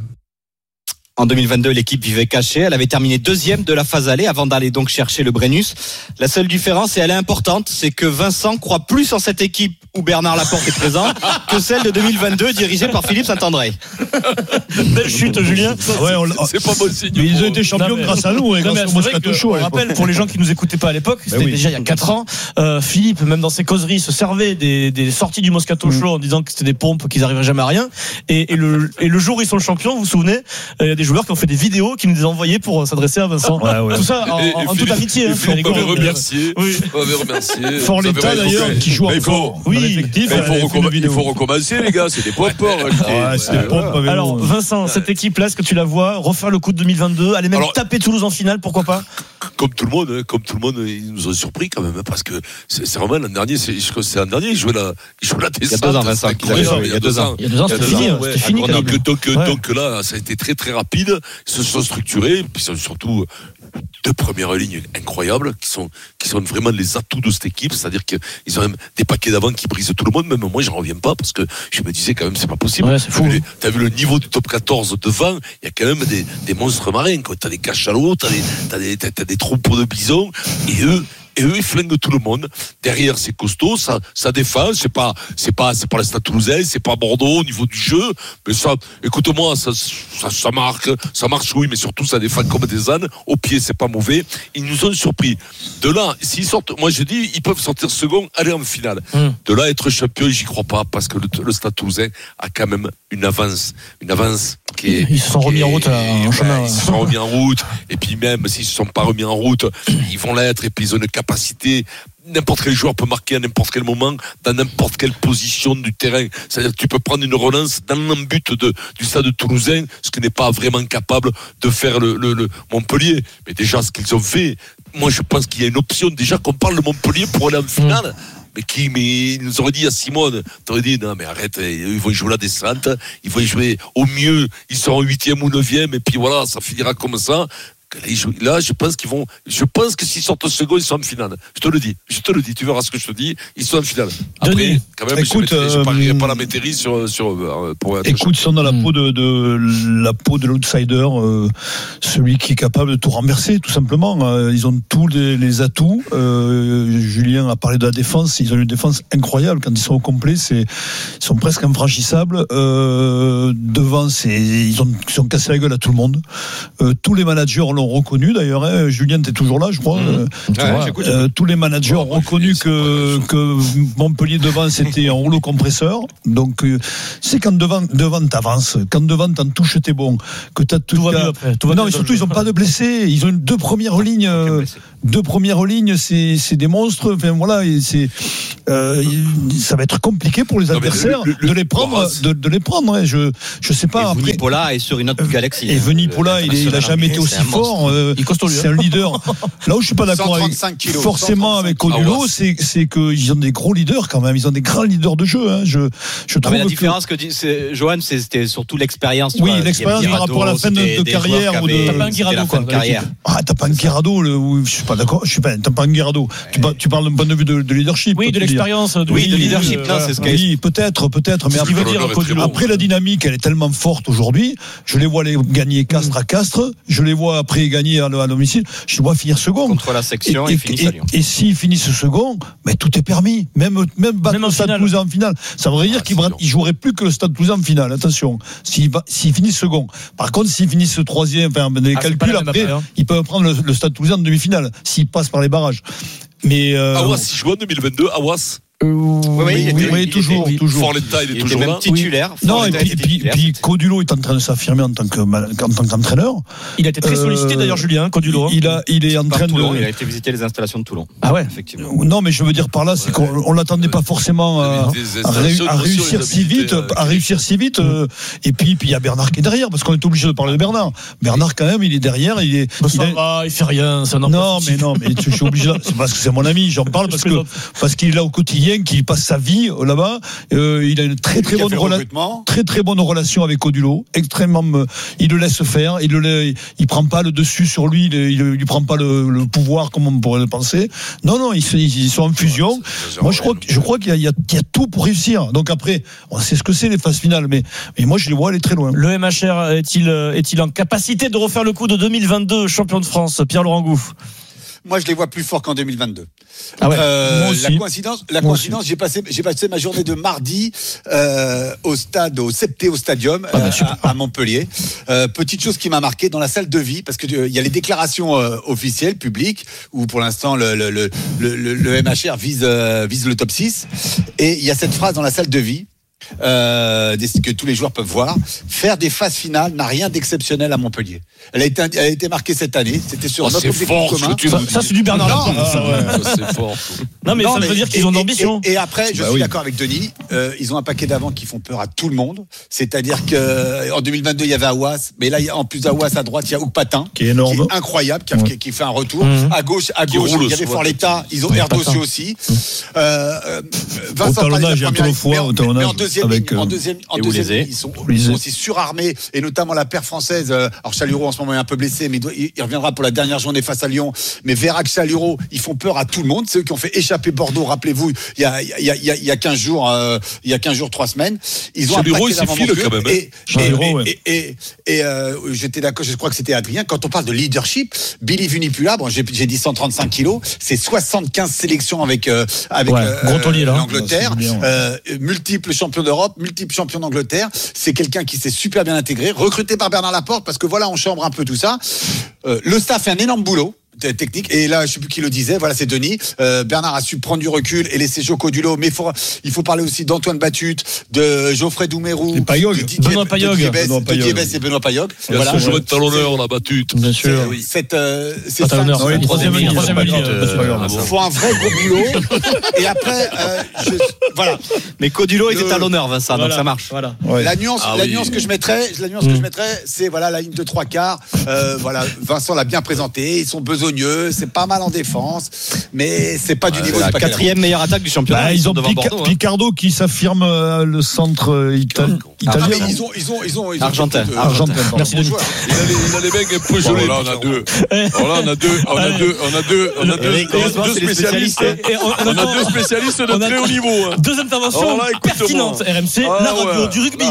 Speaker 6: En deux mille vingt-deux, l'équipe vivait cachée. Elle avait terminé deuxième de la phase aller avant d'aller donc chercher le Brennus. La seule différence, et elle est importante, c'est que Vincent croit plus en cette équipe où Bernard Laporte est présent que celle de deux mille vingt-deux dirigée par Philippe Saint-André.
Speaker 4: Belle chute, Julien.
Speaker 3: Ouais, on, c'est pas bon signe.
Speaker 8: Mais ils ont été champions non, mais, grâce à nous, et non, grâce au Moscato Show.
Speaker 4: On rappelle, pour les gens qui nous écoutaient pas à l'époque, c'était ben oui. déjà il y a quatre ans, euh, Philippe, même dans ses causeries, se servait des, des sorties du Moscato Show mmh. en disant que c'était des pompes, qu'ils n'arriveraient jamais à rien. Et, et, le, et le jour où ils sont le champion, vous vous souvenez, il y a des joueurs qui ont fait des vidéos qui nous les ont envoyés pour s'adresser à Vincent. Ouais, ouais. Tout ça en, et, et en Philippe, toute amitié. Hein,
Speaker 3: on va remercier. Oui. On va remercier.
Speaker 8: Fort l'État d'ailleurs qui joue encore.
Speaker 3: Oui. Il faut recommencer les gars. C'est des pompes.
Speaker 4: Alors Vincent, cette équipe-là, est-ce que tu la vois refaire le coup de deux mille vingt-deux, aller même alors, taper Toulouse en finale, pourquoi pas?
Speaker 3: Comme tout le monde, comme tout le monde, ils nous ont surpris quand même, parce que c'est, c'est vraiment l'an dernier. C'est, je crois que c'est l'an dernier. Ils jouaient la, ils jouaient la descente.
Speaker 6: Il y a deux ans, Vincent.
Speaker 3: Il y a deux ans.
Speaker 4: Il y a deux ans, c'était fini. C'était fini.
Speaker 3: Donc, donc là, ça a été très très rapide. Ils se sont structurés, puis ils sont surtout deux premières lignes incroyables qui sont qui sont vraiment les atouts de cette équipe, c'est-à-dire qu'ils ont même des paquets d'avant qui brisent tout le monde. Même moi, j'en reviens pas parce que je me disais quand même c'est pas possible.
Speaker 4: Ouais, c'est fou.
Speaker 3: T'as vu, t'as vu le niveau du top quatorze devant, il y a quand même des, des monstres marins. Quoi. T'as des cachalots, t'as des t'as des t'as, t'as des troupeaux de bisons, et eux. Et eux, ils flinguent tout le monde. Derrière, c'est costaud, ça, ça défend. C'est pas, c'est pas, c'est pas le Stade Toulousain, c'est pas Bordeaux au niveau du jeu. Mais ça, écoute-moi, ça, ça, ça marque, ça marche, oui, mais surtout, ça défend comme des ânes. Au pied, c'est pas mauvais. Ils nous ont surpris. De là, s'ils sortent, moi, je dis, ils peuvent sortir second, aller en finale. Mm. De là, être champion, j'y crois pas, parce que le, le Stade Toulousain a quand même une avance, une avance qui est.
Speaker 4: Ils se sont remis
Speaker 3: est,
Speaker 4: en route, là, en
Speaker 3: ouais,
Speaker 4: chemin.
Speaker 3: Ils se sont remis en route. Et puis même, s'ils se sont pas remis en route, ils vont l'être, et puis ils ont une capacité. N'importe quel joueur peut marquer à n'importe quel moment, dans n'importe quelle position du terrain. C'est-à-dire que tu peux prendre une relance dans un but de, du Stade Toulousain, ce que n'est pas vraiment capable de faire le, le, le Montpellier. Mais déjà, ce qu'ils ont fait, moi je pense qu'il y a une option. Déjà qu'on parle de Montpellier pour aller en finale. mais qui, mais il nous aurait dit il y a Simone, t'aurais dit non mais arrête, ils vont jouer la descente, ils vont jouer au mieux, ils seront huitième ou neuvième et puis voilà, ça finira comme ça. Là, je pense qu'ils vont. Je pense que s'ils sortent second, ils sont en finale. Je te le dis. Je te le dis. Tu verras ce que je te dis. Ils sont en finale. Après,
Speaker 8: Denis,
Speaker 3: quand même,
Speaker 8: écoute,
Speaker 3: je ne
Speaker 8: euh,
Speaker 3: parierai pas la métairie sur sur pour être
Speaker 8: écoute, ils sont dans la peau de, de la peau de l'outsider, euh, celui qui est capable de tout renverser, tout simplement. Euh, ils ont tous les, les atouts. Euh, Julien a parlé de la défense. Ils ont une défense incroyable quand ils sont au complet. C'est, ils sont presque infranchissables. Euh, devant, c'est, ils ont, ils ont cassé la gueule à tout le monde. Euh, tous les managers l'ont reconnu d'ailleurs, hein. Julien, t'es toujours là, je crois. Mmh. Euh, ouais, j'écoute, euh, tous les managers ont reconnu que, que Montpellier devant c'était un rouleau compresseur. Donc euh, c'est quand devant devant t'avances, quand devant t'en touches t'es bon, que t'as tout. Tout va mieux après. Tout va non, mais surtout ils ont pas de blessés. Ils ont une deux premières lignes, euh, deux premières lignes, c'est c'est des monstres. Enfin voilà, et c'est euh, ça va être compliqué pour les adversaires non, le, le, de les prendre, de, de les prendre. Hein. Je je sais pas.
Speaker 6: Et Vunipola est sur une autre galaxie.
Speaker 8: Et Vunipola, il, il a jamais été aussi fort. Euh, c'est un leader. Là où je suis pas d'accord avec,
Speaker 2: kilos,
Speaker 8: forcément avec Codulo, ah ouais. c'est c'est qu'ils ont des gros leaders quand même. Ils ont des grands leaders de jeu. Hein. Je je trouve.
Speaker 6: Non, la
Speaker 8: que
Speaker 6: différence que dit c'est, Johan, c'était surtout l'expérience.
Speaker 8: Oui, vois, l'expérience par rapport à la fin de, de carrière ou de.
Speaker 6: T'as pas un Guirado quoi.
Speaker 8: Ah, t'as pas un Guirado. Je suis pas d'accord. Je suis pas. T'as pas un Guirado. Tu, tu parles d'un point de vue de, de leadership.
Speaker 4: Oui, de l'expérience.
Speaker 6: Oui, de leadership.
Speaker 8: Oui, peut-être, peut-être. Mais après la dynamique, elle est tellement forte aujourd'hui. Je les vois les gagner Castres à Castres. Je les vois après gagner à domicile. Je les vois finir second.
Speaker 6: Contre la section, ils finissent à Lyon.
Speaker 8: Et s'ils finissent second, mais tout est permis. Même, même battre le Stade Toulousain en finale. Ça voudrait dire qu'ils ne joueraient plus que le Stade Toulousain en finale. Attention. S'ils, s'ils finissent second. Par contre, s'ils finissent troisième, enfin, les ah, calculs après, après hein. ils peuvent prendre le, le Stade Toulousain en demi-finale. S'ils passent par les barrages. Mais, euh,
Speaker 3: Awas, s'ils jouent en deux mille vingt-deux, Awas.
Speaker 8: Euh, oui, oui, oui, oui, toujours,
Speaker 3: était,
Speaker 8: toujours.
Speaker 3: Forletta, il est
Speaker 6: il
Speaker 3: toujours
Speaker 6: était
Speaker 3: là.
Speaker 6: Même titulaire.
Speaker 8: Oui. Non, et puis, puis, puis Codulo est en train de s'affirmer en tant que, en tant qu'entraîneur.
Speaker 4: Il a été très sollicité euh, d'ailleurs, Julien, Codulo.
Speaker 8: Il a, il est en train
Speaker 6: Toulon,
Speaker 8: de.
Speaker 6: Il a été visiter les installations de Toulon.
Speaker 8: Ah ouais.
Speaker 6: Effectivement.
Speaker 8: Non, mais je veux dire par là, c'est qu'on on l'attendait pas forcément à, à, ré, à réussir si vite, à réussir si vite. Euh, et puis, puis il y a Bernard qui est derrière, parce qu'on est obligé de parler de Bernard. Bernard, quand même, il est derrière, il est.
Speaker 4: Il, il, a... il fait rien, ça
Speaker 8: non, mais non, mais je suis obligé. C'est parce que c'est mon ami, j'en parle parce que parce qu'il est là au quotidien, qu'il passe sa vie là-bas. Euh, il a une très très bonne relation, très très bonne relation avec Codulo. Extrêmement, euh, il le laisse faire. Il le, il prend pas le dessus sur lui. Il, il, il lui prend pas le, le pouvoir comme on pourrait le penser. Non, non, ils, ils sont en fusion. Moi, je crois, je crois qu'il y a, il y, a, il y a tout pour réussir. Donc après, on sait ce que c'est les phases finales, mais, mais moi, je les vois aller très loin.
Speaker 4: Le M H R est-il, est-il en capacité de refaire le coup de deux mille vingt-deux champion de France, Pierre-Laurent Gouff?
Speaker 2: Moi, je les vois plus forts qu'en deux mille vingt-deux.
Speaker 8: Ah ouais.
Speaker 2: Euh, la coïncidence, la coïncidence, j'ai passé, j'ai passé ma journée de mardi euh, au stade, au Septé au Stadium ah, euh, à, à Montpellier. Euh, petite chose qui m'a marqué dans la salle de vie, parce que il euh, y a les déclarations euh, officielles, publiques, où pour l'instant le le le le, le M H R vise euh, vise le top six, et il y a cette phrase dans la salle de vie. Euh, que tous les joueurs peuvent voir. Faire des phases finales n'a rien d'exceptionnel à Montpellier. Elle a été, elle a été marquée cette année. C'était sur
Speaker 3: oh,
Speaker 2: notre objectif commun.
Speaker 3: Ça,
Speaker 4: ça c'est du Bernard Laporte.
Speaker 3: Ah, ouais. Ça, c'est fort.
Speaker 4: Non, mais non, ça mais, veut dire qu'ils et, ont d'ambition.
Speaker 2: Et, et après, je bah suis oui. d'accord avec Denis. Euh, ils ont un paquet d'avants qui font peur à tout le monde. C'est-à-dire que en deux mille vingt-deux, il y avait Awas, mais là, en plus d'Awas à droite, il y a Oukpatin,
Speaker 8: qui est énorme,
Speaker 2: qui est incroyable, qui, a, ouais. qui fait un retour.
Speaker 8: Mmh.
Speaker 2: À gauche, à gauche, il y avait Forletta. Ils ont Erdossi aussi. Euh,
Speaker 8: Vincent Palais, j'ai un peu fois
Speaker 2: en deuxième en deuxième En deuxième, ils sont, ils sont aussi surarmés, et notamment la paire française. Alors Chaluro en ce moment est un peu blessé, mais il, doit, il reviendra pour la dernière journée face à Lyon. Mais Vérac, Chaluro, ils font peur à tout le monde. C'est eux qui ont fait échapper Bordeaux. Rappelez-vous, il y a il y a il y a, il y a quinze jours, euh, il y a quinze jours, trois semaines. Ils ont
Speaker 3: Chaluro, il s'effile quand même.
Speaker 2: Et, et, et, et, et, et euh, j'étais d'accord. Je crois que c'était Adrien. Quand on parle de leadership, Billy Vunipola, bon, j'ai, j'ai dit cent trente-cinq kilos, c'est soixante-quinze sélections avec euh, avec ouais, euh,
Speaker 8: taulier, là,
Speaker 2: l'Angleterre, ouais, bien, ouais. euh, multiple champion d'Europe, multiple champion d'Angleterre. C'est quelqu'un qui s'est super bien intégré, recruté par Bernard Laporte, parce que voilà, on chambre un peu tout ça. Euh, le staff fait un énorme boulot technique, et là je sais plus qui le disait, voilà, c'est Denis. euh, Bernard a su prendre du recul et laisser Joko Dulo, mais faut, il faut parler aussi d'Antoine Batut, de Geoffrey Doumerou,
Speaker 8: de
Speaker 2: Didier,
Speaker 4: Benoît Payog,
Speaker 2: de Didier Bess et Benoît Payog.
Speaker 3: Il voilà. Joué de talonneur, on a battu.
Speaker 8: Bien sûr.
Speaker 2: C'est, oui. Cette, euh, c'est
Speaker 4: ça. Oui, troisième ligne, troisième ligne.
Speaker 2: Il faut un vrai gros boulot. Et après, euh, je, voilà.
Speaker 6: Mais Codulo était talonneur, Vincent, voilà. Donc ça marche.
Speaker 2: Voilà. Ouais. La nuance, ah, la oui. nuance que je mettrais, la nuance mmh. que je mettrais, c'est voilà la ligne de trois quarts. Euh, voilà, Vincent l'a bien présenté. Ils sont besogneux. harmonieux, c'est pas mal en défense, mais c'est pas du
Speaker 6: ouais,
Speaker 2: niveau
Speaker 6: la
Speaker 2: du
Speaker 6: quatrième meilleure attaque du championnat.
Speaker 8: Bah, ils, ils ont
Speaker 6: devant
Speaker 8: Pica-
Speaker 6: Bordeaux,
Speaker 8: Picardo hein. qui s'affirme euh, le centre euh, italien.
Speaker 2: Ah, mais ils ont, ils ont, ils ont, ils ont
Speaker 6: Argentin.
Speaker 2: Euh,
Speaker 8: Argentin.
Speaker 2: Merci de jouer.
Speaker 25: Il a les, il a les mecs un peu gelés. Là, on a deux. Voilà, on a deux, on a deux, on a deux, on a deux, deux spécialistes. On a deux spécialistes de très haut niveau.
Speaker 4: Deux interventions pertinentes. R M C, la radio du rugby.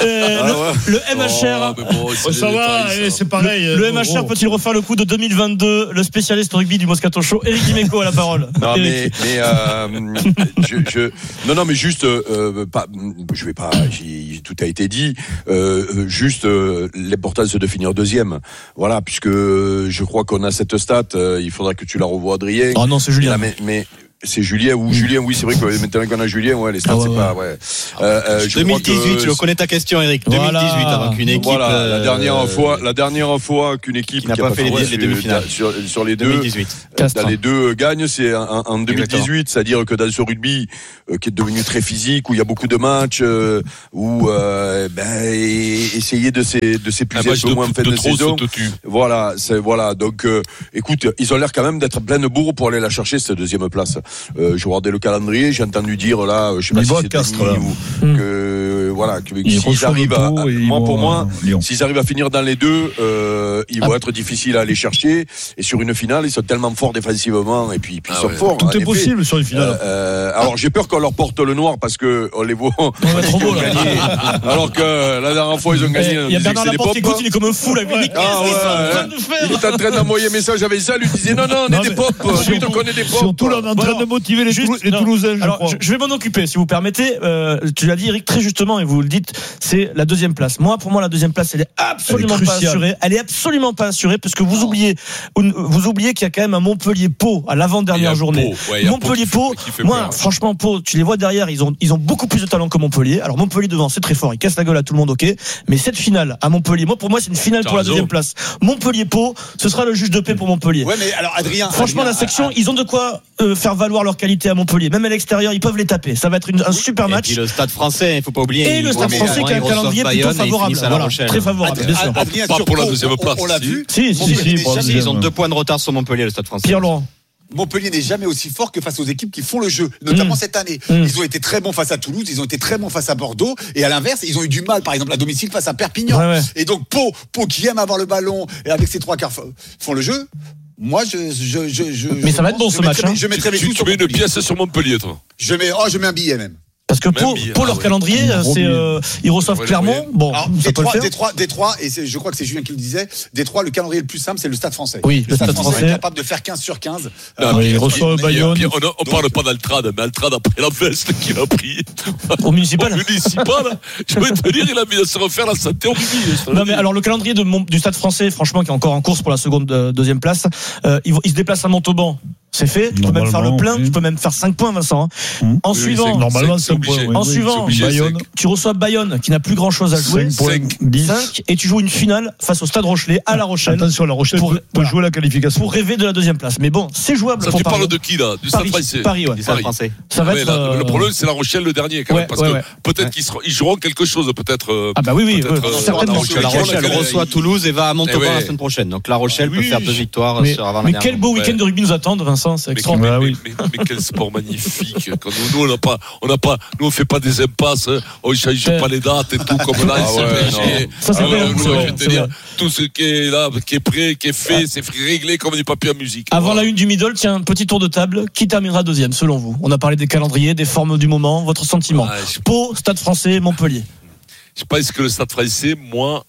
Speaker 4: Le M H R.
Speaker 8: Ça va, c'est pareil.
Speaker 4: Le M H R peut-il refaire le coup de deux mille vingt-deux? Le spécialiste rugby du Moscato Show, Éric Dimeco à la parole.
Speaker 25: Non mais, mais euh, je, je, non non mais juste, euh, pas, je vais pas, j'ai, tout a été dit. Euh, juste euh, l'importance de finir deuxième. Voilà, puisque je crois qu'on a cette stat. Euh, il faudra que tu la revoies, Adrien.
Speaker 4: Ah non, c'est Julien.
Speaker 25: Mais, mais c'est Julien ou Julien, oui, c'est vrai que maintenant qu'on a Julien, ouais, les stats, ah ouais, c'est ouais. pas, ouais.
Speaker 6: Euh, euh, deux mille dix-huit, je connais ta question, Eric. Voilà. deux mille dix-huit, avant qu'une équipe.
Speaker 25: Voilà,
Speaker 6: euh,
Speaker 25: la dernière fois, la dernière fois qu'une équipe
Speaker 6: qui n'a pas, pas fait les, les demi-finales
Speaker 25: sur, sur les deux,
Speaker 6: deux mille dix-huit.
Speaker 25: Dans les deux gagne, c'est en, en deux mille dix-huit, c'est-à-dire que dans ce rugby euh, qui est devenu très physique, où il y a beaucoup de matchs, euh, où euh, ben, essayer de s'é, de s'épuiser un peu de, moins en fin de, de saison. Voilà, c'est voilà. Donc, euh, écoute, ils ont l'air quand même d'être plein de bourre pour aller la chercher cette deuxième place. Euh, je regardais le calendrier, j'ai entendu dire là, je sais pas si c'est Castres, là. Ou mmh. que voilà, que ils s'ils arrivent à, à moi pour moi, Lyon. S'ils arrivent à finir dans les deux, euh, ils ah. vont être difficiles à aller chercher. Et sur une finale, ils sont tellement forts défensivement et puis, puis ah ils sont ouais. forts.
Speaker 8: Tout est
Speaker 25: effet.
Speaker 8: possible sur une finale.
Speaker 25: Euh, alors j'ai peur qu'on leur porte le noir parce que on les voit, on
Speaker 4: va trop beau,
Speaker 25: gagné. Alors que la dernière fois ils ont gagné.
Speaker 4: Il y a Bernard Laporte qui écoute, il est comme un fou là.
Speaker 25: Ah ouais. Il est en train d'envoyer un message avec ça, lui disait non non, on est des pop, lui on connaît des pop.
Speaker 8: Surtout là, on est en train de motiver les Toulousains.
Speaker 4: Alors, je, je vais m'en occuper, si vous permettez. Euh, tu l'as dit, Eric, très justement, et vous le dites, c'est la deuxième place. Moi, pour moi, la deuxième place, elle est absolument elle est pas assurée. Elle est absolument pas assurée, parce que vous oubliez, vous oubliez qu'il y a quand même un Montpellier-Pau à l'avant-dernière journée. Ouais, Montpellier-Pau, moi, peur. franchement, Pau, tu les vois derrière, ils ont, ils ont beaucoup plus de talent que Montpellier. Alors, Montpellier devant, c'est très fort, ils cassent la gueule à tout le monde, ok. Mais cette finale à Montpellier, moi, pour moi, c'est une finale T'as pour raison. la deuxième place. Montpellier-Pau, ce sera le juge de paix pour Montpellier.
Speaker 2: Ouais, mais alors, Adrien.
Speaker 4: Franchement,
Speaker 2: Adrien,
Speaker 4: la section,
Speaker 2: ah,
Speaker 4: ils ont de quoi euh, faire valoir leur qualité à Montpellier. Même à l'extérieur, ils peuvent les taper. Ça va être une, un super match.
Speaker 6: Et puis le Stade Français, il faut pas oublier.
Speaker 4: Et le Stade Français qui a un calendrier plutôt favorable. Voilà, très favorable, bien sûr.
Speaker 25: Adrien, pas pour la deuxième place.
Speaker 2: On l'a vu.
Speaker 4: Si, si, si.
Speaker 6: Ils ont deux points de retard sur Montpellier, le Stade Français.
Speaker 4: Pierre Laurent.
Speaker 2: Montpellier n'est jamais aussi fort que face aux équipes qui font le jeu, notamment mmh. cette année. Mmh. Ils ont été très bons face à Toulouse, ils ont été très bons face à Bordeaux, et à l'inverse, ils ont eu du mal, par exemple, à domicile face à Perpignan. Ouais, ouais. Et donc, Pau, Pau qui aime avoir le ballon, et avec ses trois quarts font le jeu. Moi, je, je, je, je
Speaker 4: mais
Speaker 2: je
Speaker 4: ça va être bon ce match.
Speaker 2: Mettrai, hein. Je mettrai
Speaker 25: tu, tu, tu mets une pièce sur Montpellier, toi.
Speaker 2: Je mets, oh, je mets un billet même.
Speaker 4: Parce que pour, pour leur ah, calendrier, ouais. c'est euh, ils reçoivent ouais, Clermont. Ouais. Bon,
Speaker 2: alors, ça Détroit, peut le faire. Détroit, Détroit, et c'est, je crois que c'est Julien qui le disait. Détroit, le calendrier le plus simple, c'est le Stade Français.
Speaker 4: Oui,
Speaker 2: le,
Speaker 4: le
Speaker 2: Stade,
Speaker 4: Stade
Speaker 2: Français,
Speaker 4: français
Speaker 2: est capable de faire quinze sur quinze.
Speaker 25: Non,
Speaker 2: euh,
Speaker 25: mais
Speaker 8: il reçoit Bayonne.
Speaker 25: On ne parle pas d'Altrad, mais Altrad après la veste qu'il a pris
Speaker 4: au municipal.
Speaker 25: Au municipal, je peux te dire, il a mis à se refaire la santé au rugby.
Speaker 4: Non, mais alors le calendrier de, du Stade Français, franchement, qui est encore en course pour la seconde euh, deuxième place, euh, il, il se déplace à Montauban. C'est fait, tu peux même faire le plein, oui. tu peux même faire cinq points, Vincent. Mmh. En oui, suivant,
Speaker 8: normalement, c'est obligé.
Speaker 4: En oui, suivant, obligé, Bayonne. Tu reçois Bayonne qui n'a plus grand chose à jouer.
Speaker 8: cinq,
Speaker 4: cinq, et tu joues une finale face au Stade Rochelet à La Rochelle.
Speaker 8: Attention, La Rochelle pour, peut voilà, jouer la qualification.
Speaker 4: Pour rêver de la deuxième place. Mais bon, c'est jouable.
Speaker 25: Ça,
Speaker 4: pour
Speaker 25: tu
Speaker 4: Paris.
Speaker 25: parles de qui là? Du Stade Français.
Speaker 4: Paris, ouais.
Speaker 6: Du Stade Français.
Speaker 4: Ça va être.
Speaker 25: Euh... Le problème, c'est La Rochelle le dernier, quand même, parce que peut-être qu'ils joueront quelque chose, peut-être.
Speaker 4: Ah bah oui, oui,
Speaker 6: certainement. La Rochelle reçoit Toulouse et va à Montauban la semaine prochaine. Donc La Rochelle peut faire deux victoires sur avant la
Speaker 4: Mais quel beau week-end de rugby nous attend, Vincent. C'est extraordinaire.
Speaker 25: Mais quel sport magnifique. Quand nous, nous, on n'a pas, on n'a pas, nous, on fait pas des impasses, on change pas les dates et tout, comme là,
Speaker 4: ah ouais, ça, c'est
Speaker 25: alors, nous, je vais te dire, tout ce qui est là, qui est prêt, qui est fait, c'est réglé comme du papier à musique.
Speaker 4: Avant la une du middle, tiens, petit tour de table. Qui terminera deuxième, selon vous? On a parlé des calendriers, des formes du moment, votre sentiment? Ouais, je... Pau, Stade Français, Montpellier.
Speaker 25: Je pense que le Stade Français, moi,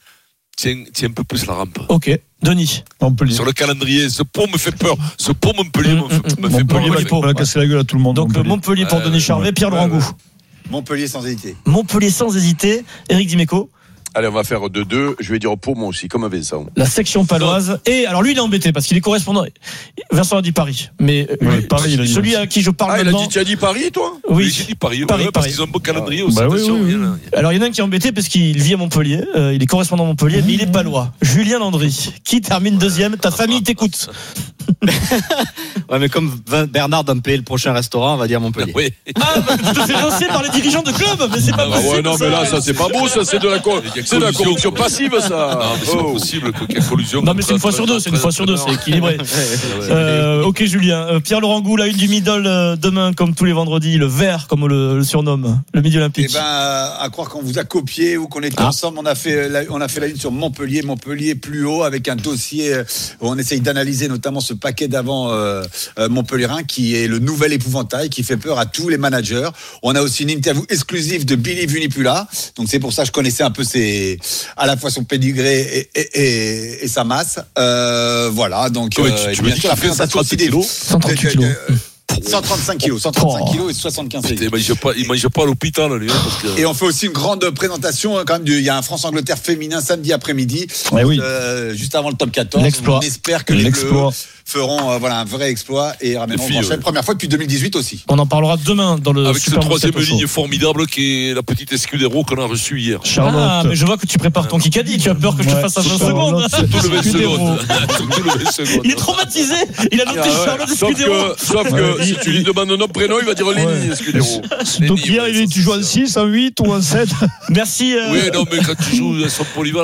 Speaker 25: tient, tient un peu plus la rampe.
Speaker 4: Ok. Denis.
Speaker 8: Montpellier.
Speaker 25: Sur le calendrier, ce pont me fait peur. Ce pont Montpellier mmh, me, fait, me fait peur.
Speaker 8: Montpellier, on va casser la gueule à tout le monde.
Speaker 4: Donc Montpellier, Montpellier pour euh, Denis Charvet, Pierre Laurent Gou.
Speaker 2: Montpellier sans hésiter.
Speaker 4: Montpellier sans hésiter. Éric Dimeco.
Speaker 25: Allez, on va faire deux deux. Je vais dire pour moi aussi, comme Vincent.
Speaker 4: La section paloise. Et alors lui, il est embêté parce qu'il est correspondant. Vincent a dit Paris. Mais
Speaker 8: oui,
Speaker 4: lui,
Speaker 8: Paris, il a dit
Speaker 4: celui à qui je parle
Speaker 25: ah,
Speaker 4: maintenant.
Speaker 25: Il a dit, tu as dit Paris, toi?
Speaker 4: Oui.
Speaker 25: oui j'ai dit Paris.
Speaker 4: Paris,
Speaker 25: ouais,
Speaker 4: Paris.
Speaker 25: Parce qu'ils ont un beau calendrier
Speaker 8: ah,
Speaker 25: aussi.
Speaker 8: Bah oui, oui, oui.
Speaker 4: Alors il y en a un qui est embêté parce qu'il vit à Montpellier. Euh, il est correspondant à Montpellier, mmh. mais il est palois. Julien Landry, qui termine deuxième. Ta famille t'écoute.
Speaker 6: Ouais, mais comme Bernard doit me payer le prochain restaurant, on va dire Montpellier.
Speaker 4: Oui. Ah, bah, tu te fais rincer par les dirigeants de club, mais c'est pas
Speaker 25: ah,
Speaker 4: possible.
Speaker 25: Ouais, non, mais là, ça, c'est pas beau, ça, c'est de la, co- C'est de la corruption passive, ça.
Speaker 3: Non, mais c'est pas possible qu'il y ait collusion.
Speaker 4: Non, mais c'est une fois sur deux, c'est une fois sur deux, c'est équilibré. Euh, ok, Julien. Euh, Pierre-Laurent Goux, la une du middle euh, demain, comme tous les vendredis, le vert, comme on le, le surnomme, le midi olympique.
Speaker 2: Eh ben, à croire qu'on vous a copié ou qu'on était ah. ensemble, on a fait la, on a fait la une sur Montpellier, Montpellier plus haut, avec un dossier où on essaye d'analyser notamment ce paquet d'avant euh, euh, Montpellierin qui est le nouvel épouvantail, qui fait peur à tous les managers. On a aussi une interview exclusive de Billy Vunipula, donc c'est pour ça que je connaissais un peu ses, à la fois son pédigré et, et, et, et sa masse. Euh, voilà, donc
Speaker 3: ouais, euh, tu, tu bien sûr la présentation aussi des
Speaker 4: cent trente-huit kilos.
Speaker 2: cent trente-cinq kilos, cent trente-cinq oh. kilos et soixante-quinze kilos.
Speaker 3: Il mange pas, il mange pas à l'hôpital, lui. Parce que...
Speaker 2: Et on fait aussi une grande présentation, quand même, du, il y a un France-Angleterre féminin samedi après-midi,
Speaker 8: ouais, oui.
Speaker 2: euh, juste avant le top quatorze.
Speaker 8: L'exploit.
Speaker 2: On espère que
Speaker 8: L'exploit.
Speaker 2: les Bleus feront euh, voilà, un vrai exploit et ramèneront en prochaine, ouais. première fois depuis deux mille dix-huit aussi.
Speaker 4: On en parlera demain dans le
Speaker 3: avec
Speaker 4: Super
Speaker 3: cette troisième ligne formidable qui est la petite Escudero qu'on a reçue hier.
Speaker 4: Charlotte. Ah, mais je vois que tu prépares ton Kikadi, tu as peur que je te fasse à vingt secondes.
Speaker 3: Tout le vingt secondes.
Speaker 4: Il est traumatisé. Il a noté ah ouais. Charlotte Escudero.
Speaker 25: Sauf que si tu lui demandes un nom prénom, il va dire Lenny Escudero.
Speaker 8: Donc hier, tu joues en six, en huit ou en sept.
Speaker 4: Merci.
Speaker 3: Oui, non, mais quand tu joues à son polyvalent.